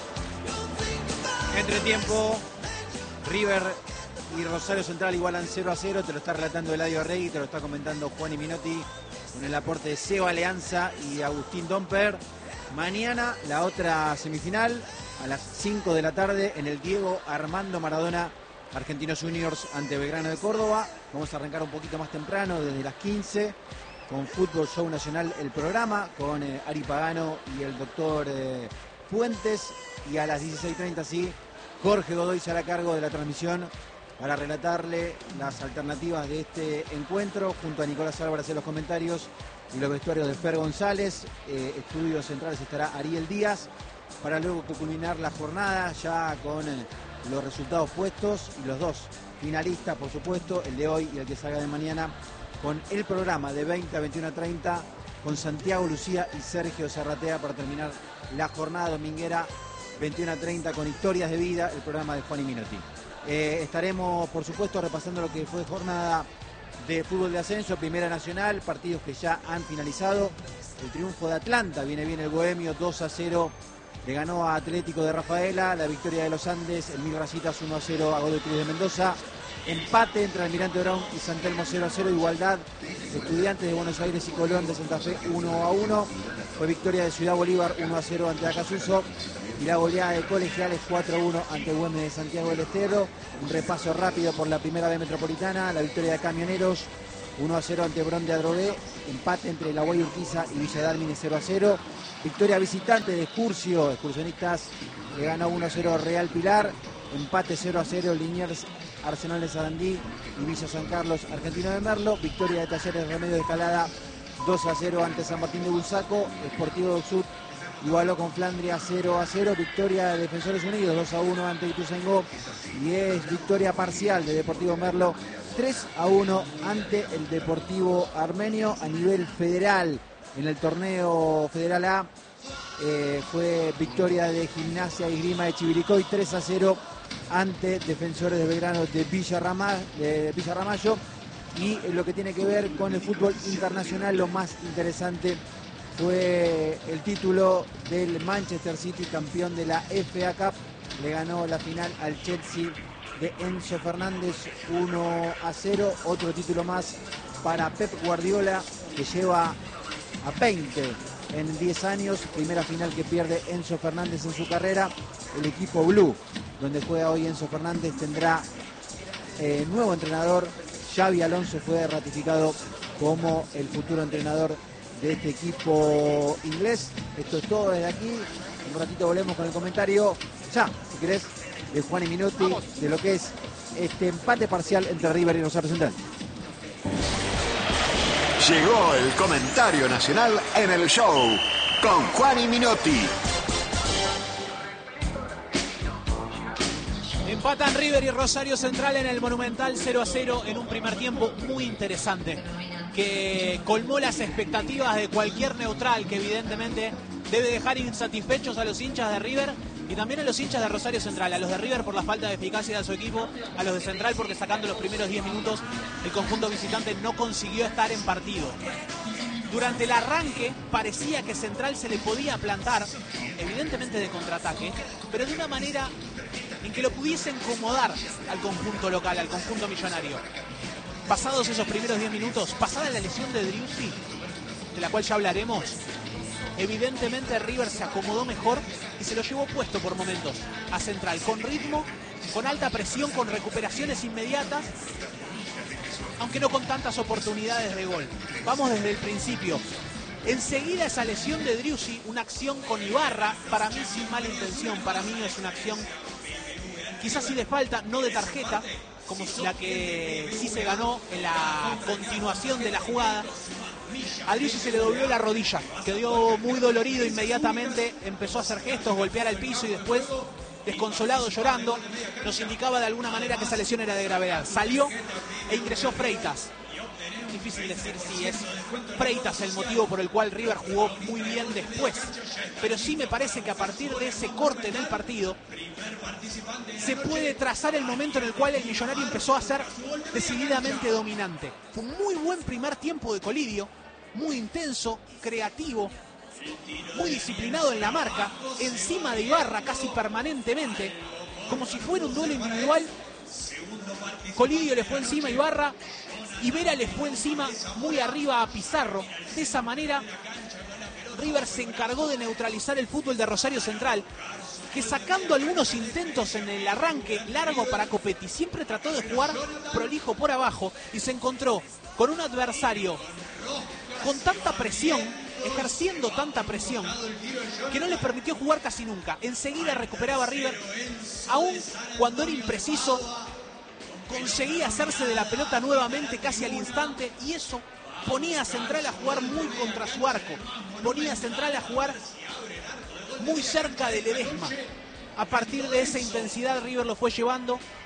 Entretiempo, River y Rosario Central igualan cero a cero, te lo está relatando Eladio Arregui, te lo está comentando Juan Minotti con el aporte de Seba Leanza y Agustín Domper. Mañana la otra semifinal a las cinco de la tarde en el Diego Armando Maradona, Argentinos Juniors ante Belgrano de Córdoba. Vamos a arrancar un poquito más temprano, desde las quince, con Fútbol Show Nacional, el programa, con eh, Ari Pagano y el doctor eh, Fuentes. Y a las dieciséis treinta, sí, Jorge Godoy será a cargo de la transmisión para relatarle las alternativas de este encuentro, junto a Nicolás Álvarez en los comentarios y los vestuarios de Fer González. Eh, estudios centrales estará Ariel Díaz, para luego culminar la jornada ya con eh, los resultados puestos y los dos finalistas, por supuesto, el de hoy y el que salga de mañana, con el programa de veinte a veintiuno treinta, con Santiago Lucía y Sergio Zarratea para terminar la jornada dominguera veintiuno treinta con Historias de Vida, el programa de Juan y Minotti. Eh, estaremos, por supuesto, repasando lo que fue jornada de fútbol de ascenso, Primera Nacional, partidos que ya han finalizado. El triunfo de Atlanta, viene bien el Bohemio, dos a cero, le ganó a Atlético de Rafaela. La victoria de los Andes, el Mil Rayitas uno a cero a Godoy Cruz de Mendoza. Empate entre Almirante Brown y San Telmo cero a cero. Igualdad, Estudiantes de Buenos Aires y Colón de Santa Fe uno a uno. Fue victoria de Ciudad Bolívar uno a cero ante Acasuso. Y la goleada de Colegiales cuatro a uno ante Güemes de Santiago del Estero. Un repaso rápido por la Primera B Metropolitana. La victoria de Camioneros uno a cero ante Bron de Adrogué. Empate entre La Guay Urquiza y Villa Dálmine cero a cero. Victoria visitante de Excursio. Excursionistas le ganó uno a cero a Real Pilar. Empate cero a cero Liniers, Arsenal de Sarandí y Villa San Carlos, Argentino de Merlo. Victoria de Talleres Remedio de Escalada dos a cero ante San Martín de Bursaco. Sportivo del Sur igualó con Flandria cero a cero. Victoria de Defensores Unidos dos a uno ante Ituzaingó. Y es victoria parcial de Deportivo Merlo tres a uno ante el Deportivo Armenio. A nivel federal, en el torneo Federal A, eh, fue victoria de Gimnasia y Esgrima de Chivilcoy tres a cero ante Defensores de Belgrano de Villarrama, de Villarramayo. Y lo que tiene que ver con el fútbol internacional, lo más interesante fue el título del Manchester City, campeón de la F A Cup. Le ganó la final al Chelsea de Enzo Fernández uno a cero. Otro título más para Pep Guardiola, que lleva a veinte en diez años. Primera final que pierde Enzo Fernández en su carrera. El equipo Blue, donde juega hoy Enzo Fernández, tendrá eh, nuevo entrenador. Xabi Alonso fue ratificado como el futuro entrenador de este equipo inglés. Esto es todo desde aquí. Un ratito volvemos con el comentario, ya, si querés, de Juan y Minotti, de lo que es este empate parcial entre River y Rosario Central. Llegó el comentario nacional en el show con Juan y Minotti. Empatan River y Rosario Central en el Monumental cero a cero en un primer tiempo muy interesante, que colmó las expectativas de cualquier neutral, que evidentemente debe dejar insatisfechos a los hinchas de River y también a los hinchas de Rosario Central. A los de River por la falta de eficacia de su equipo, a los de Central porque sacando los primeros diez minutos el conjunto visitante no consiguió estar en partido. Durante el arranque parecía que Central se le podía plantar, evidentemente de contraataque, pero de una manera en que lo pudiese incomodar al conjunto local, al conjunto millonario. Pasados esos primeros diez minutos, pasada la lesión de Driussi, de la cual ya hablaremos, evidentemente River se acomodó mejor y se lo llevó puesto por momentos a Central, con ritmo, con alta presión, con recuperaciones inmediatas, aunque no con tantas oportunidades de gol. Vamos desde el principio. Enseguida esa lesión de Driussi, una acción con Ibarra, para mí sin mala intención, para mí es una acción quizás sí de falta, no de tarjeta, como la que sí se ganó en la continuación de la jugada. A Driussi se le dobló la rodilla, quedó muy dolorido inmediatamente, empezó a hacer gestos, golpear al piso y después, desconsolado, llorando, nos indicaba de alguna manera que esa lesión era de gravedad. Salió e ingresó Freitas. Difícil decir si es Freitas el motivo por el cual River jugó muy bien después, pero sí me parece que a partir de ese corte en el partido se puede trazar el momento en el cual el Millonario empezó a ser decididamente dominante. Fue un muy buen primer tiempo de Colidio, muy intenso, creativo, muy disciplinado en la marca, encima de Ibarra casi permanentemente, como si fuera un duelo individual. Colidio le fue encima a Ibarra y Vera le fue encima muy arriba a Pizarro. De esa manera River se encargó de neutralizar el fútbol de Rosario Central, que sacando algunos intentos en el arranque largo para Copetti, siempre trató de jugar prolijo por abajo y se encontró con un adversario con tanta presión, ejerciendo tanta presión, que no le permitió jugar casi nunca. Enseguida recuperaba River, aún cuando era impreciso, conseguía hacerse de la pelota nuevamente casi al instante, y eso ponía a Central a jugar muy contra su arco, ponía a Central a jugar muy cerca de Ledesma. A partir de esa intensidad River lo fue llevando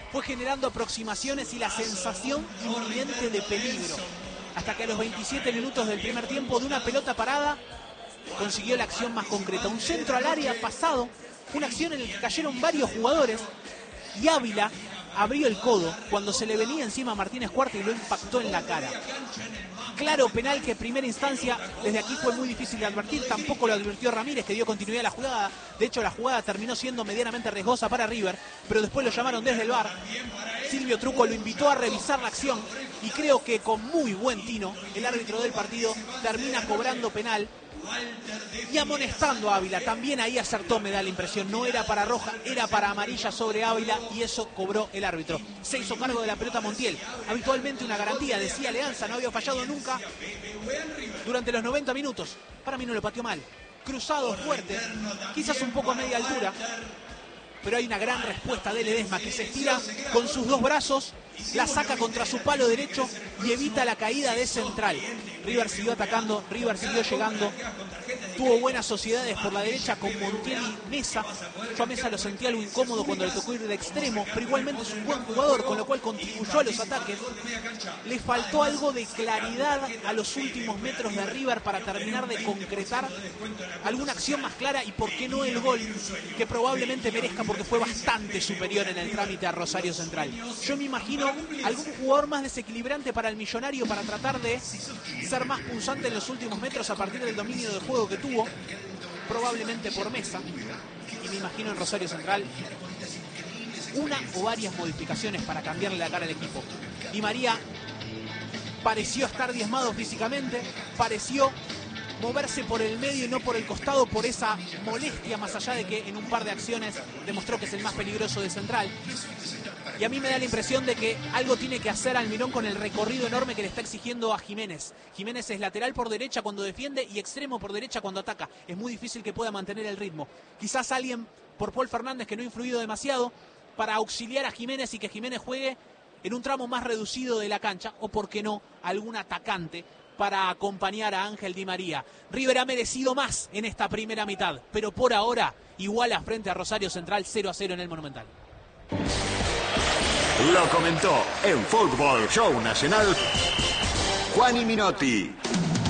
fue generando aproximaciones y la sensación inminente de peligro. Hasta que a los veintisiete minutos del primer tiempo, de una pelota parada, consiguió la acción más concreta. Un centro al área pasado, una acción en la que cayeron varios jugadores y Ávila abrió el codo cuando se le venía encima a Martínez Cuarta y lo impactó en la cara. Claro penal que en primera instancia desde aquí fue muy difícil de advertir, tampoco lo advirtió Ramírez, que dio continuidad a la jugada. De hecho, la jugada terminó siendo medianamente riesgosa para River, pero después lo llamaron desde el V A R. Silvio Truco lo invitó a revisar la acción y creo que con muy buen tino el árbitro del partido termina cobrando penal y amonestando a Ávila. También ahí acertó, me da la impresión. No era para roja, era para amarilla sobre Ávila y eso cobró el árbitro. Se hizo cargo de la pelota Montiel. Habitualmente una garantía, decía Leanza, no había fallado nunca durante los noventa minutos. Para mí no lo pateó mal. Cruzado fuerte, quizás un poco a media altura, pero hay una gran respuesta de Ledesma, que se estira con sus dos brazos, la saca contra su palo derecho y evita la caída de Central. River siguió atacando, River siguió llegando, tuvo buenas sociedades por la derecha con Montiel y Mesa. Yo a Mesa lo sentí algo incómodo cuando le tocó ir de extremo, pero igualmente es un buen jugador, con lo cual contribuyó a los ataques. Le faltó algo de claridad a los últimos metros de River para terminar de concretar alguna acción más clara y por qué no el gol, que probablemente merezca porque fue bastante superior en el trámite a Rosario Central. Yo me imagino algún jugador más desequilibrante para el Millonario para tratar de ser más punzante en los últimos metros a partir del dominio de juego que tuvo, probablemente por Mesa, y me imagino en Rosario Central una o varias modificaciones para cambiarle la cara al equipo. Di María pareció estar diezmado físicamente, pareció moverse por el medio y no por el costado por esa molestia, más allá de que en un par de acciones demostró que es el más peligroso de Central. Y a mí me da la impresión de que algo tiene que hacer Almirón con el recorrido enorme que le está exigiendo a Jiménez. Jiménez es lateral por derecha cuando defiende y extremo por derecha cuando ataca. Es muy difícil que pueda mantener el ritmo. Quizás alguien por Paul Fernández, que no ha influido demasiado, para auxiliar a Jiménez y que Jiménez juegue en un tramo más reducido de la cancha, o por qué no, algún atacante para acompañar a Ángel Di María. River ha merecido más en esta primera mitad, pero por ahora iguala frente a Rosario Central cero a cero en el Monumental. Lo comentó en Fútbol Show Nacional Juani Minotti. Llegó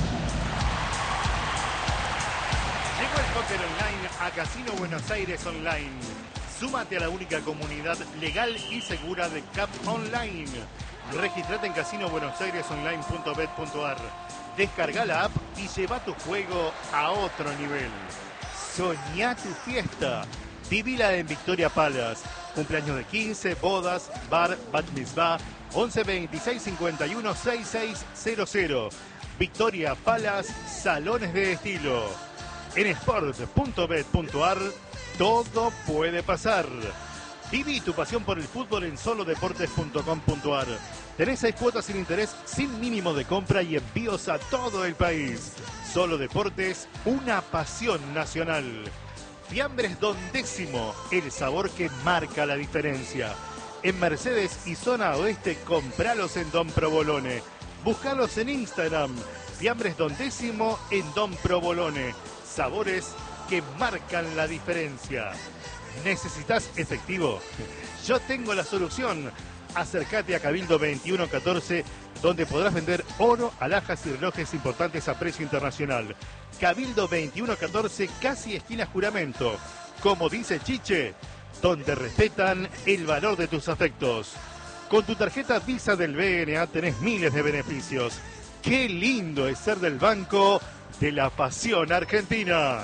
el póker online a Casino Buenos Aires Online. Súmate a la única comunidad legal y segura de C A P Online. Regístrate en casino buenos aires online punto bet punto ar. Descarga la app y lleva tu juego a otro nivel. Soñá tu fiesta. Vivila en Victoria Palace. Cumpleaños de quince, bodas, bar, bat mitzvah, once veintiséis cincuenta y uno sesenta y seis cero cero. Victoria Palace, salones de estilo. En sport punto bet punto ar todo puede pasar. Viví tu pasión por el fútbol en solo deportes punto com punto ar. Tenés seis cuotas sin interés, sin mínimo de compra y envíos a todo el país. Solo Deportes, una pasión nacional. Fiambres Don Décimo, el sabor que marca la diferencia. En Mercedes y zona oeste, compralos en Don Provolone. Buscalos en Instagram. Fiambres Don Décimo en Don Provolone. Sabores que marcan la diferencia. ¿Necesitas efectivo? Yo tengo la solución. Acércate a Cabildo veintiuno catorce, donde podrás vender oro, alhajas y relojes importantes a precio internacional. Cabildo veintiuno catorce, casi esquina Juramento. Como dice Chiche, donde respetan el valor de tus afectos. Con tu tarjeta Visa del B N A tenés miles de beneficios. ¡Qué lindo es ser del Banco de la Pasión Argentina!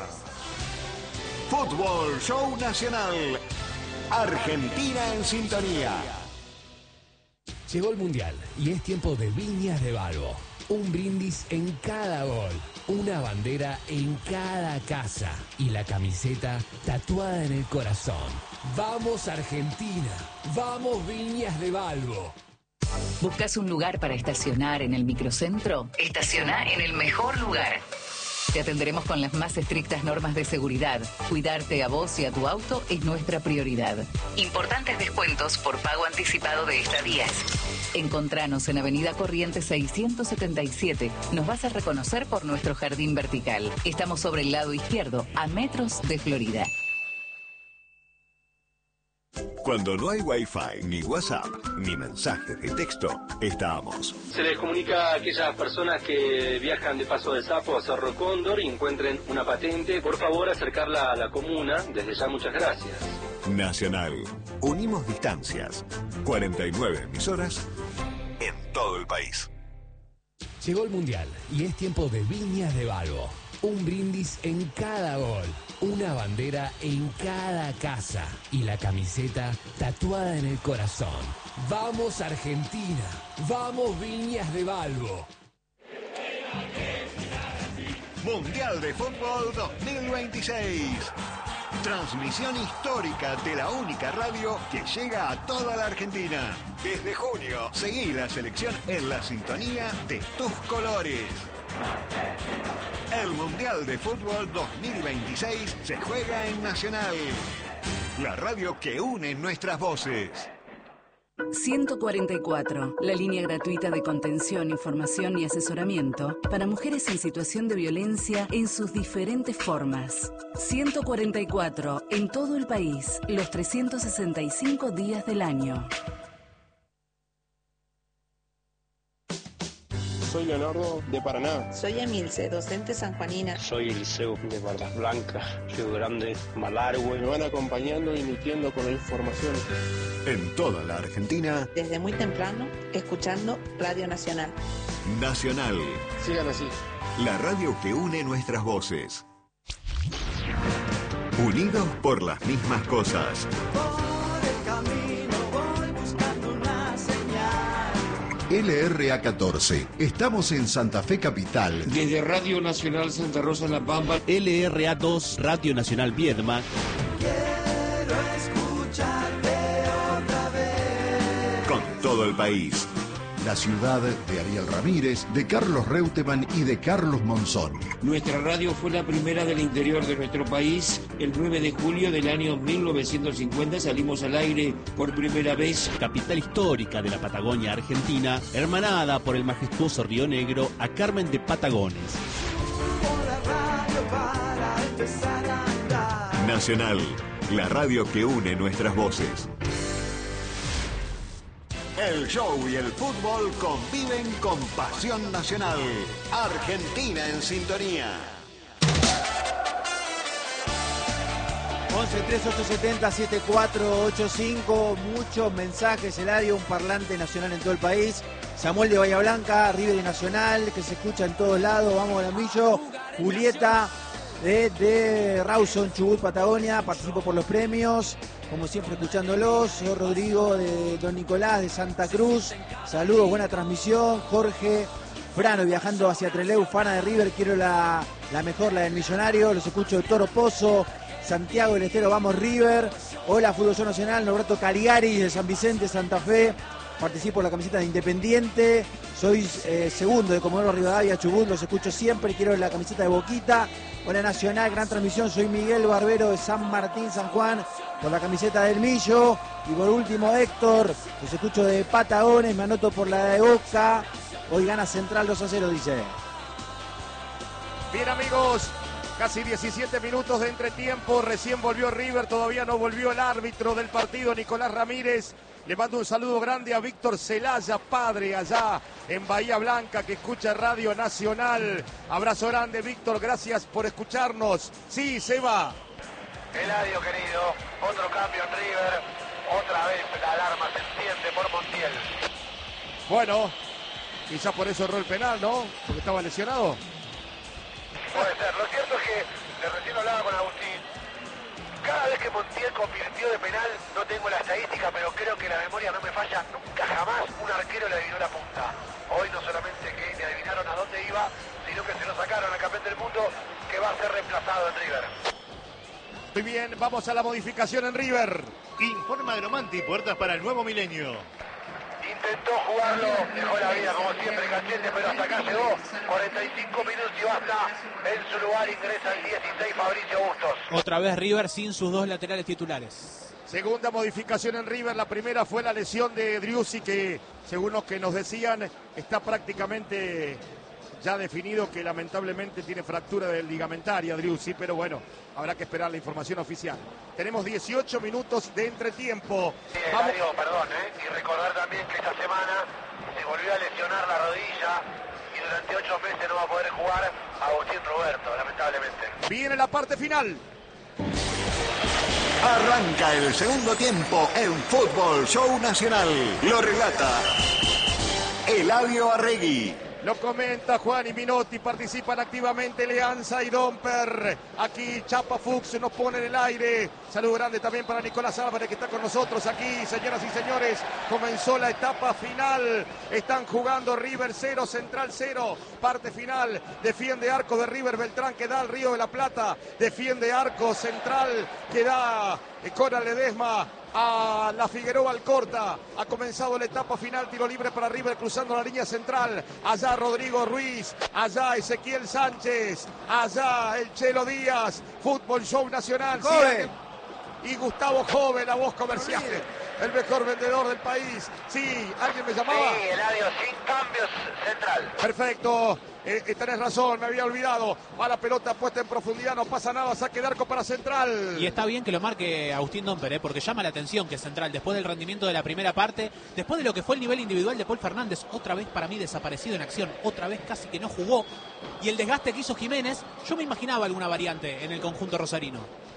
Fútbol Show Nacional. Argentina en sintonía. Llegó el Mundial y es tiempo de Viñas de Balbo. Un brindis en cada gol, una bandera en cada casa y la camiseta tatuada en el corazón. ¡Vamos Argentina! ¡Vamos Viñas de Balbo! ¿Buscas un lugar para estacionar en el microcentro? Estaciona en el mejor lugar. Te atenderemos con las más estrictas normas de seguridad. Cuidarte a vos y a tu auto es nuestra prioridad. Importantes descuentos por pago anticipado de estadías. Encontranos en Avenida Corrientes seiscientos setenta y siete. Nos vas a reconocer por nuestro jardín vertical. Estamos sobre el lado izquierdo, a metros de Florida. Cuando no hay Wi-Fi, ni WhatsApp, ni mensajes de texto, estamos. Se les comunica a aquellas personas que viajan de Paso de Sapo a Cerro Cóndor y encuentren una patente, por favor acercarla a la comuna. Desde ya, muchas gracias. Nacional. Unimos distancias. cuarenta y nueve emisoras en todo el país. Llegó el Mundial y es tiempo de Viñas de Balbo. Un brindis en cada gol, una bandera en cada casa y la camiseta tatuada en el corazón. ¡Vamos Argentina! ¡Vamos Viñas de Balbo! Mundial de Fútbol dos mil veintiséis. Transmisión histórica de la única radio que llega a toda la Argentina. Desde junio, seguí la selección en la sintonía de tus colores. El Mundial de Fútbol dos mil veintiséis se juega en Nacional, la radio que une nuestras voces. ciento cuarenta y cuatro, la línea gratuita de contención, información y asesoramiento para mujeres en situación de violencia en sus diferentes formas. ciento cuarenta y cuatro, en todo el país, los trescientos sesenta y cinco días del año. Soy Leonardo de Paraná. Soy Emilce, docente sanjuanina. Soy Eliseo de Bardas Blancas, Río Grande, Malargüe. Me van acompañando y nutriendo con la información. En toda la Argentina. Desde muy temprano, escuchando Radio Nacional. Nacional. Sigan así. La radio que une nuestras voces. Unidos por las mismas cosas. Por el camino voy buscando una señal. L R A catorce. Estamos en Santa Fe Capital. Desde Radio Nacional Santa Rosa La Pampa. L R A dos, Radio Nacional Viedma. Quiero escucharte otra vez. Con todo el país. La ciudad de Ariel Ramírez, de Carlos Reutemann y de Carlos Monzón. Nuestra radio fue la primera del interior de nuestro país. El nueve de julio del año mil novecientos cincuenta salimos al aire por primera vez. Capital histórica de la Patagonia Argentina, hermanada por el majestuoso Río Negro a Carmen de Patagones. Nacional, la radio que une nuestras voces. El show y el fútbol conviven con pasión nacional. Argentina en sintonía. once tres ocho siete cero siete cuatro ocho cinco. Muchos mensajes, Eladio, un parlante nacional en todo el país. Samuel de Bahía Blanca, River de Nacional, que se escucha en todos lados. Vamos, Gramillo. Julieta de, de Rawson, Chubut, Patagonia. Participo por los premios. Como siempre, escuchándolos. Señor Rodrigo de Don Nicolás de Santa Cruz. Saludos, buena transmisión. Jorge Frano viajando hacia Trelew, Fana de River. Quiero la, la mejor, la del Millonario. Los escucho de Toro Pozo. Santiago del Estero, vamos River. Hola, Fútbol Show Nacional. Norberto Caligari de San Vicente, Santa Fe. Participo en la camiseta de Independiente. Soy eh, segundo de Comodoro Rivadavia, Chubut. Los escucho siempre. Quiero la camiseta de Boquita. Hola Nacional, gran transmisión. Soy Miguel Barbero de San Martín, San Juan, por la camiseta del Millo. Y por último, Héctor. Los escucho de Patagones. Me anoto por la de Boca. Hoy gana Central dos a cero, dice. Bien, amigos. Casi diecisiete minutos de entretiempo, recién volvió River, todavía no volvió el árbitro del partido, Nicolás Ramírez. Le mando un saludo grande a Víctor Celaya, padre allá en Bahía Blanca, que escucha Radio Nacional. Abrazo grande, Víctor, gracias por escucharnos. Sí, Seba. Eladio, querido, otro cambio en River, otra vez la alarma se enciende por Montiel. Bueno, quizá por eso erró el penal, ¿no? Porque estaba lesionado. Puede ser, lo cierto es que, de recién hablaba con Agustín, cada vez que Montiel convirtió de penal, no tengo la estadística, pero creo que la memoria no me falla, nunca jamás un arquero le adivinó la punta. Hoy no solamente que le adivinaron a dónde iba, sino que se lo sacaron al campeón del mundo, que va a ser reemplazado en River. Muy bien, vamos a la modificación en River. Informa Gromanti, puertas para el nuevo milenio. Intentó jugarlo, dejó la vida como siempre Cachete, pero hasta acá llegó, cuarenta y cinco minutos y basta. En su lugar ingresa el dieciséis Fabricio Bustos. Otra vez River sin sus dos laterales titulares. Segunda modificación en River, la primera fue la lesión de Driussi, que según los que nos decían está prácticamente ya definido que lamentablemente tiene fractura del ligamentaria, Driussi, pero bueno, habrá que esperar la información oficial. Tenemos dieciocho minutos de entretiempo. Sí, Eladio, perdón, ¿eh? Y recordar también que esta semana se volvió a lesionar la rodilla y durante ocho meses no va a poder jugar Agustín Roberto, lamentablemente. Viene la parte final. Arranca el segundo tiempo en Fútbol Show Nacional. Lo relata Eladio Arregui. Lo comenta Juan y Minotti, participan activamente Leanza y Domper. Aquí Chapa Fuchs nos pone en el aire. Saludo grande también para Nicolás Álvarez que está con nosotros aquí. Señoras y señores, comenzó la etapa final. Están jugando River cero, Central cero. Parte final, defiende arco de River Beltrán que da al Río de la Plata. Defiende arco Central que da Coral Ledesma a la Figueroa Alcorta. Ha comenzado la etapa final, tiro libre para River cruzando la línea central. Allá Rodrigo Ruiz, allá Ezequiel Sánchez, allá el Chelo Díaz. Fútbol Show Nacional. Joven. Y Gustavo Joven, la voz comercial, el mejor vendedor del país. Sí, ¿alguien me llamaba? Sí, Eladio, sin cambios, Central. Perfecto. Eh, eh, tenés razón, me había olvidado. Va la pelota puesta en profundidad, no pasa nada, saque de arco para Central. Y está bien que lo marque Agustín Domper, ¿eh? Porque llama la atención que Central, después del rendimiento de la primera parte, después de lo que fue el nivel individual de Paul Fernández, otra vez para mí desaparecido en acción, otra vez casi que no jugó, y el desgaste que hizo Jiménez, yo me imaginaba alguna variante en el conjunto rosarino.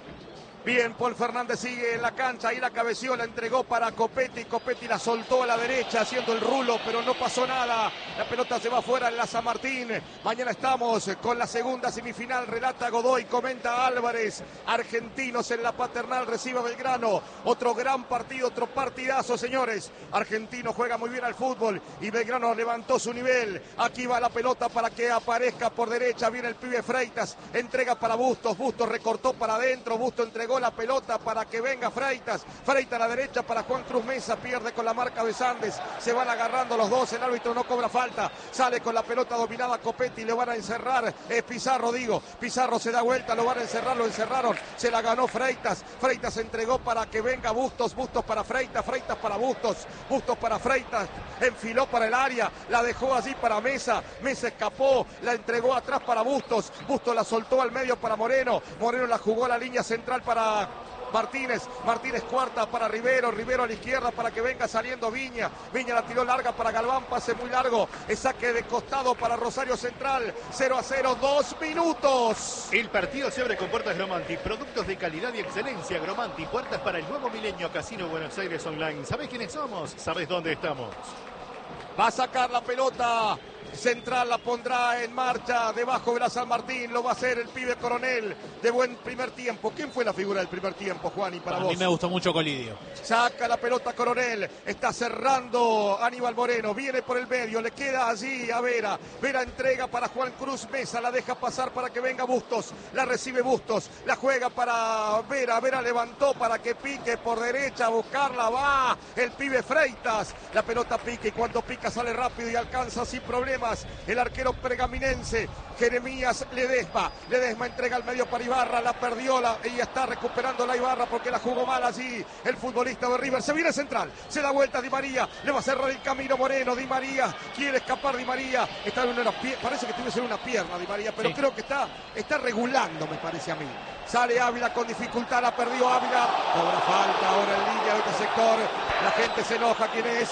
Bien, Paul Fernández sigue en la cancha, ahí la cabeció, la entregó para Copetti, Copetti la soltó a la derecha haciendo el rulo, pero no pasó nada, la pelota se va fuera en la San Martín. Mañana estamos con la segunda semifinal, relata Godoy, comenta Álvarez. Argentinos en la Paternal, recibe a Belgrano, otro gran partido, otro partidazo, señores. Argentino juega muy bien al fútbol y Belgrano levantó su nivel. Aquí va la pelota para que aparezca por derecha, viene el pibe Freitas, entrega para Bustos, Bustos recortó para adentro, Bustos entregó la pelota para que venga Freitas, Freitas a la derecha para Juan Cruz Mesa, pierde con la marca de Sandes, se van agarrando los dos, el árbitro no cobra falta, sale con la pelota dominada Copetti, le van a encerrar, es Pizarro digo, Pizarro se da vuelta, lo van a encerrar, lo encerraron, se la ganó Freitas, Freitas entregó para que venga Bustos, Bustos para Freitas, Freitas para Bustos, Bustos para Freitas, enfiló para el área, la dejó allí para Mesa, Mesa escapó, la entregó atrás para Bustos, Bustos la soltó al medio para Moreno, Moreno la jugó a la línea central para Martínez, Martínez cuarta para Rivero, Rivero a la izquierda para que venga saliendo Viña, Viña la tiró larga para Galván, pase muy largo, el saque de costado para Rosario Central, cero a cero, dos minutos. El partido se abre con puertas Gromanti, productos de calidad y excelencia Gromanti, puertas para el nuevo milenio Casino Buenos Aires Online. ¿Sabés quiénes somos? ¿Sabés dónde estamos? Va a sacar la pelota. Central la pondrá en marcha debajo de la San Martín, lo va a hacer el pibe Coronel de buen primer tiempo. ¿Quién fue la figura del primer tiempo, Juan? Y para a vos. A mí me gustó mucho Colidio. Saca la pelota Coronel, está cerrando Aníbal Moreno, viene por el medio, le queda allí a Vera, Vera entrega para Juan Cruz Mesa, la deja pasar para que venga Bustos, la recibe Bustos, la juega para Vera, Vera levantó para que pique por derecha a buscarla, va el pibe Freitas, la pelota pica y cuando pica sale rápido y alcanza sin problemas el arquero pergaminense Jeremías Ledesma, Ledesma entrega al medio para Ibarra, la perdió la, y está recuperando la Ibarra porque la jugó mal allí el futbolista de River, se viene Central, se da vuelta Di María, le va a cerrar el camino Moreno, Di María, quiere escapar Di María, está en una pie- parece que tiene que ser una pierna Di María, pero sí, creo que está, está regulando me parece a mí, sale Ávila con dificultad, la perdió Ávila, cobra falta ahora en línea de este sector, la gente se enoja, ¿quién es?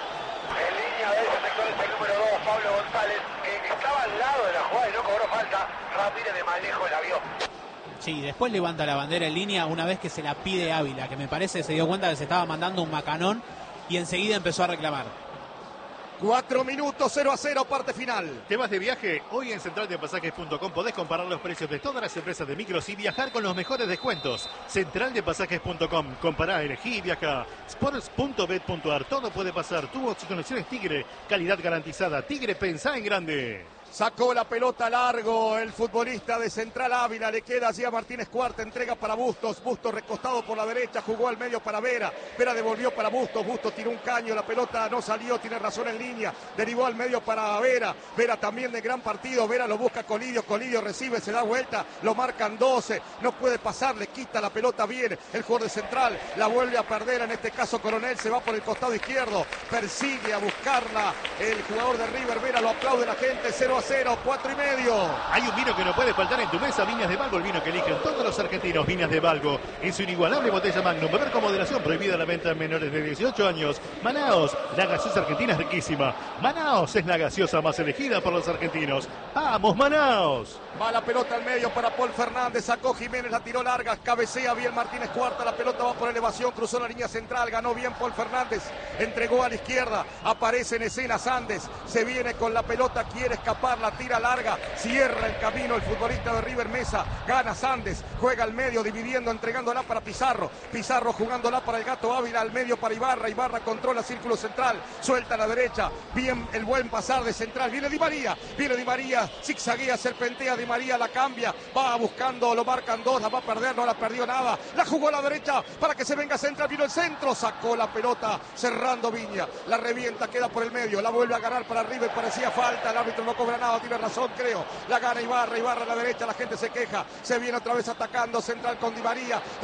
En línea de ese sector es el número dos, Pablo González, que estaba al lado de la jugada y no cobró falta. Ramírez de más lejos la vio. Sí, después levanta la bandera en línea una vez que se la pide Ávila, que me parece se dio cuenta que se estaba mandando un macanón y enseguida empezó a reclamar. Cuatro minutos, cero a cero, parte final. ¿Te vas de viaje? Hoy en central de pasajes punto com podés comparar los precios de todas las empresas de micros y viajar con los mejores descuentos. central de pasajes punto com. Compará, elegí y viaja. sports punto bet punto ar. Todo puede pasar. Tu oxigenación es Tigre. Calidad garantizada. Tigre, pensá en grande. Sacó la pelota largo el futbolista de Central Ávila, le queda allí a Martínez Cuarta, entrega para Bustos, Bustos recostado por la derecha, jugó al medio para Vera, Vera devolvió para Bustos, Bustos tiró un caño, la pelota no salió, tiene razón en línea, derivó al medio para Vera, Vera también de gran partido, Vera lo busca Colidio, Colidio recibe, se da vuelta, lo marcan doce, no puede pasar, le quita la pelota bien el jugador de Central, la vuelve a perder, en este caso Coronel se va por el costado izquierdo, persigue a buscarla el jugador de River, Vera lo aplaude la gente, cero a cero, cuatro y medio. Hay un vino que no puede faltar en tu mesa, Viñas de Valgo, el vino que eligen todos los argentinos. Viñas de Valgo, en su inigualable botella Magnum. Beber con moderación, prohibida la venta en menores de dieciocho años. Manaos, la gaseosa argentina es riquísima. Manaos es la gaseosa más elegida por los argentinos. ¡Vamos, Manaos! Va la pelota al medio para Paul Fernández, sacó Jiménez, la tiró larga, cabecea bien Martínez Cuarta, la pelota va por elevación, cruzó la línea central, ganó bien Paul Fernández, entregó a la izquierda, aparece en escena Sandes, se viene con la pelota, quiere escapar, la tira larga, cierra el camino el futbolista de River Mesa, gana Sandes, juega al medio, dividiendo, entregándola para Pizarro, Pizarro jugándola para el Gato Ávila, al medio para Ibarra, Ibarra controla círculo central, suelta a la derecha, bien el buen pasar de central, viene Di María, viene Di María, zigzaguea, serpentea Di María, la cambia, va buscando, lo marcan dos, la va a perder, no la perdió nada, la jugó a la derecha para que se venga central, vino el centro, sacó la pelota, cerrando Viña, la revienta, queda por el medio, la vuelve a ganar para River, parecía falta, el árbitro no cobra nada, tiene razón creo, la gana Ibarra, Ibarra a la derecha, la gente se queja, se viene otra vez atacando, central con Di María,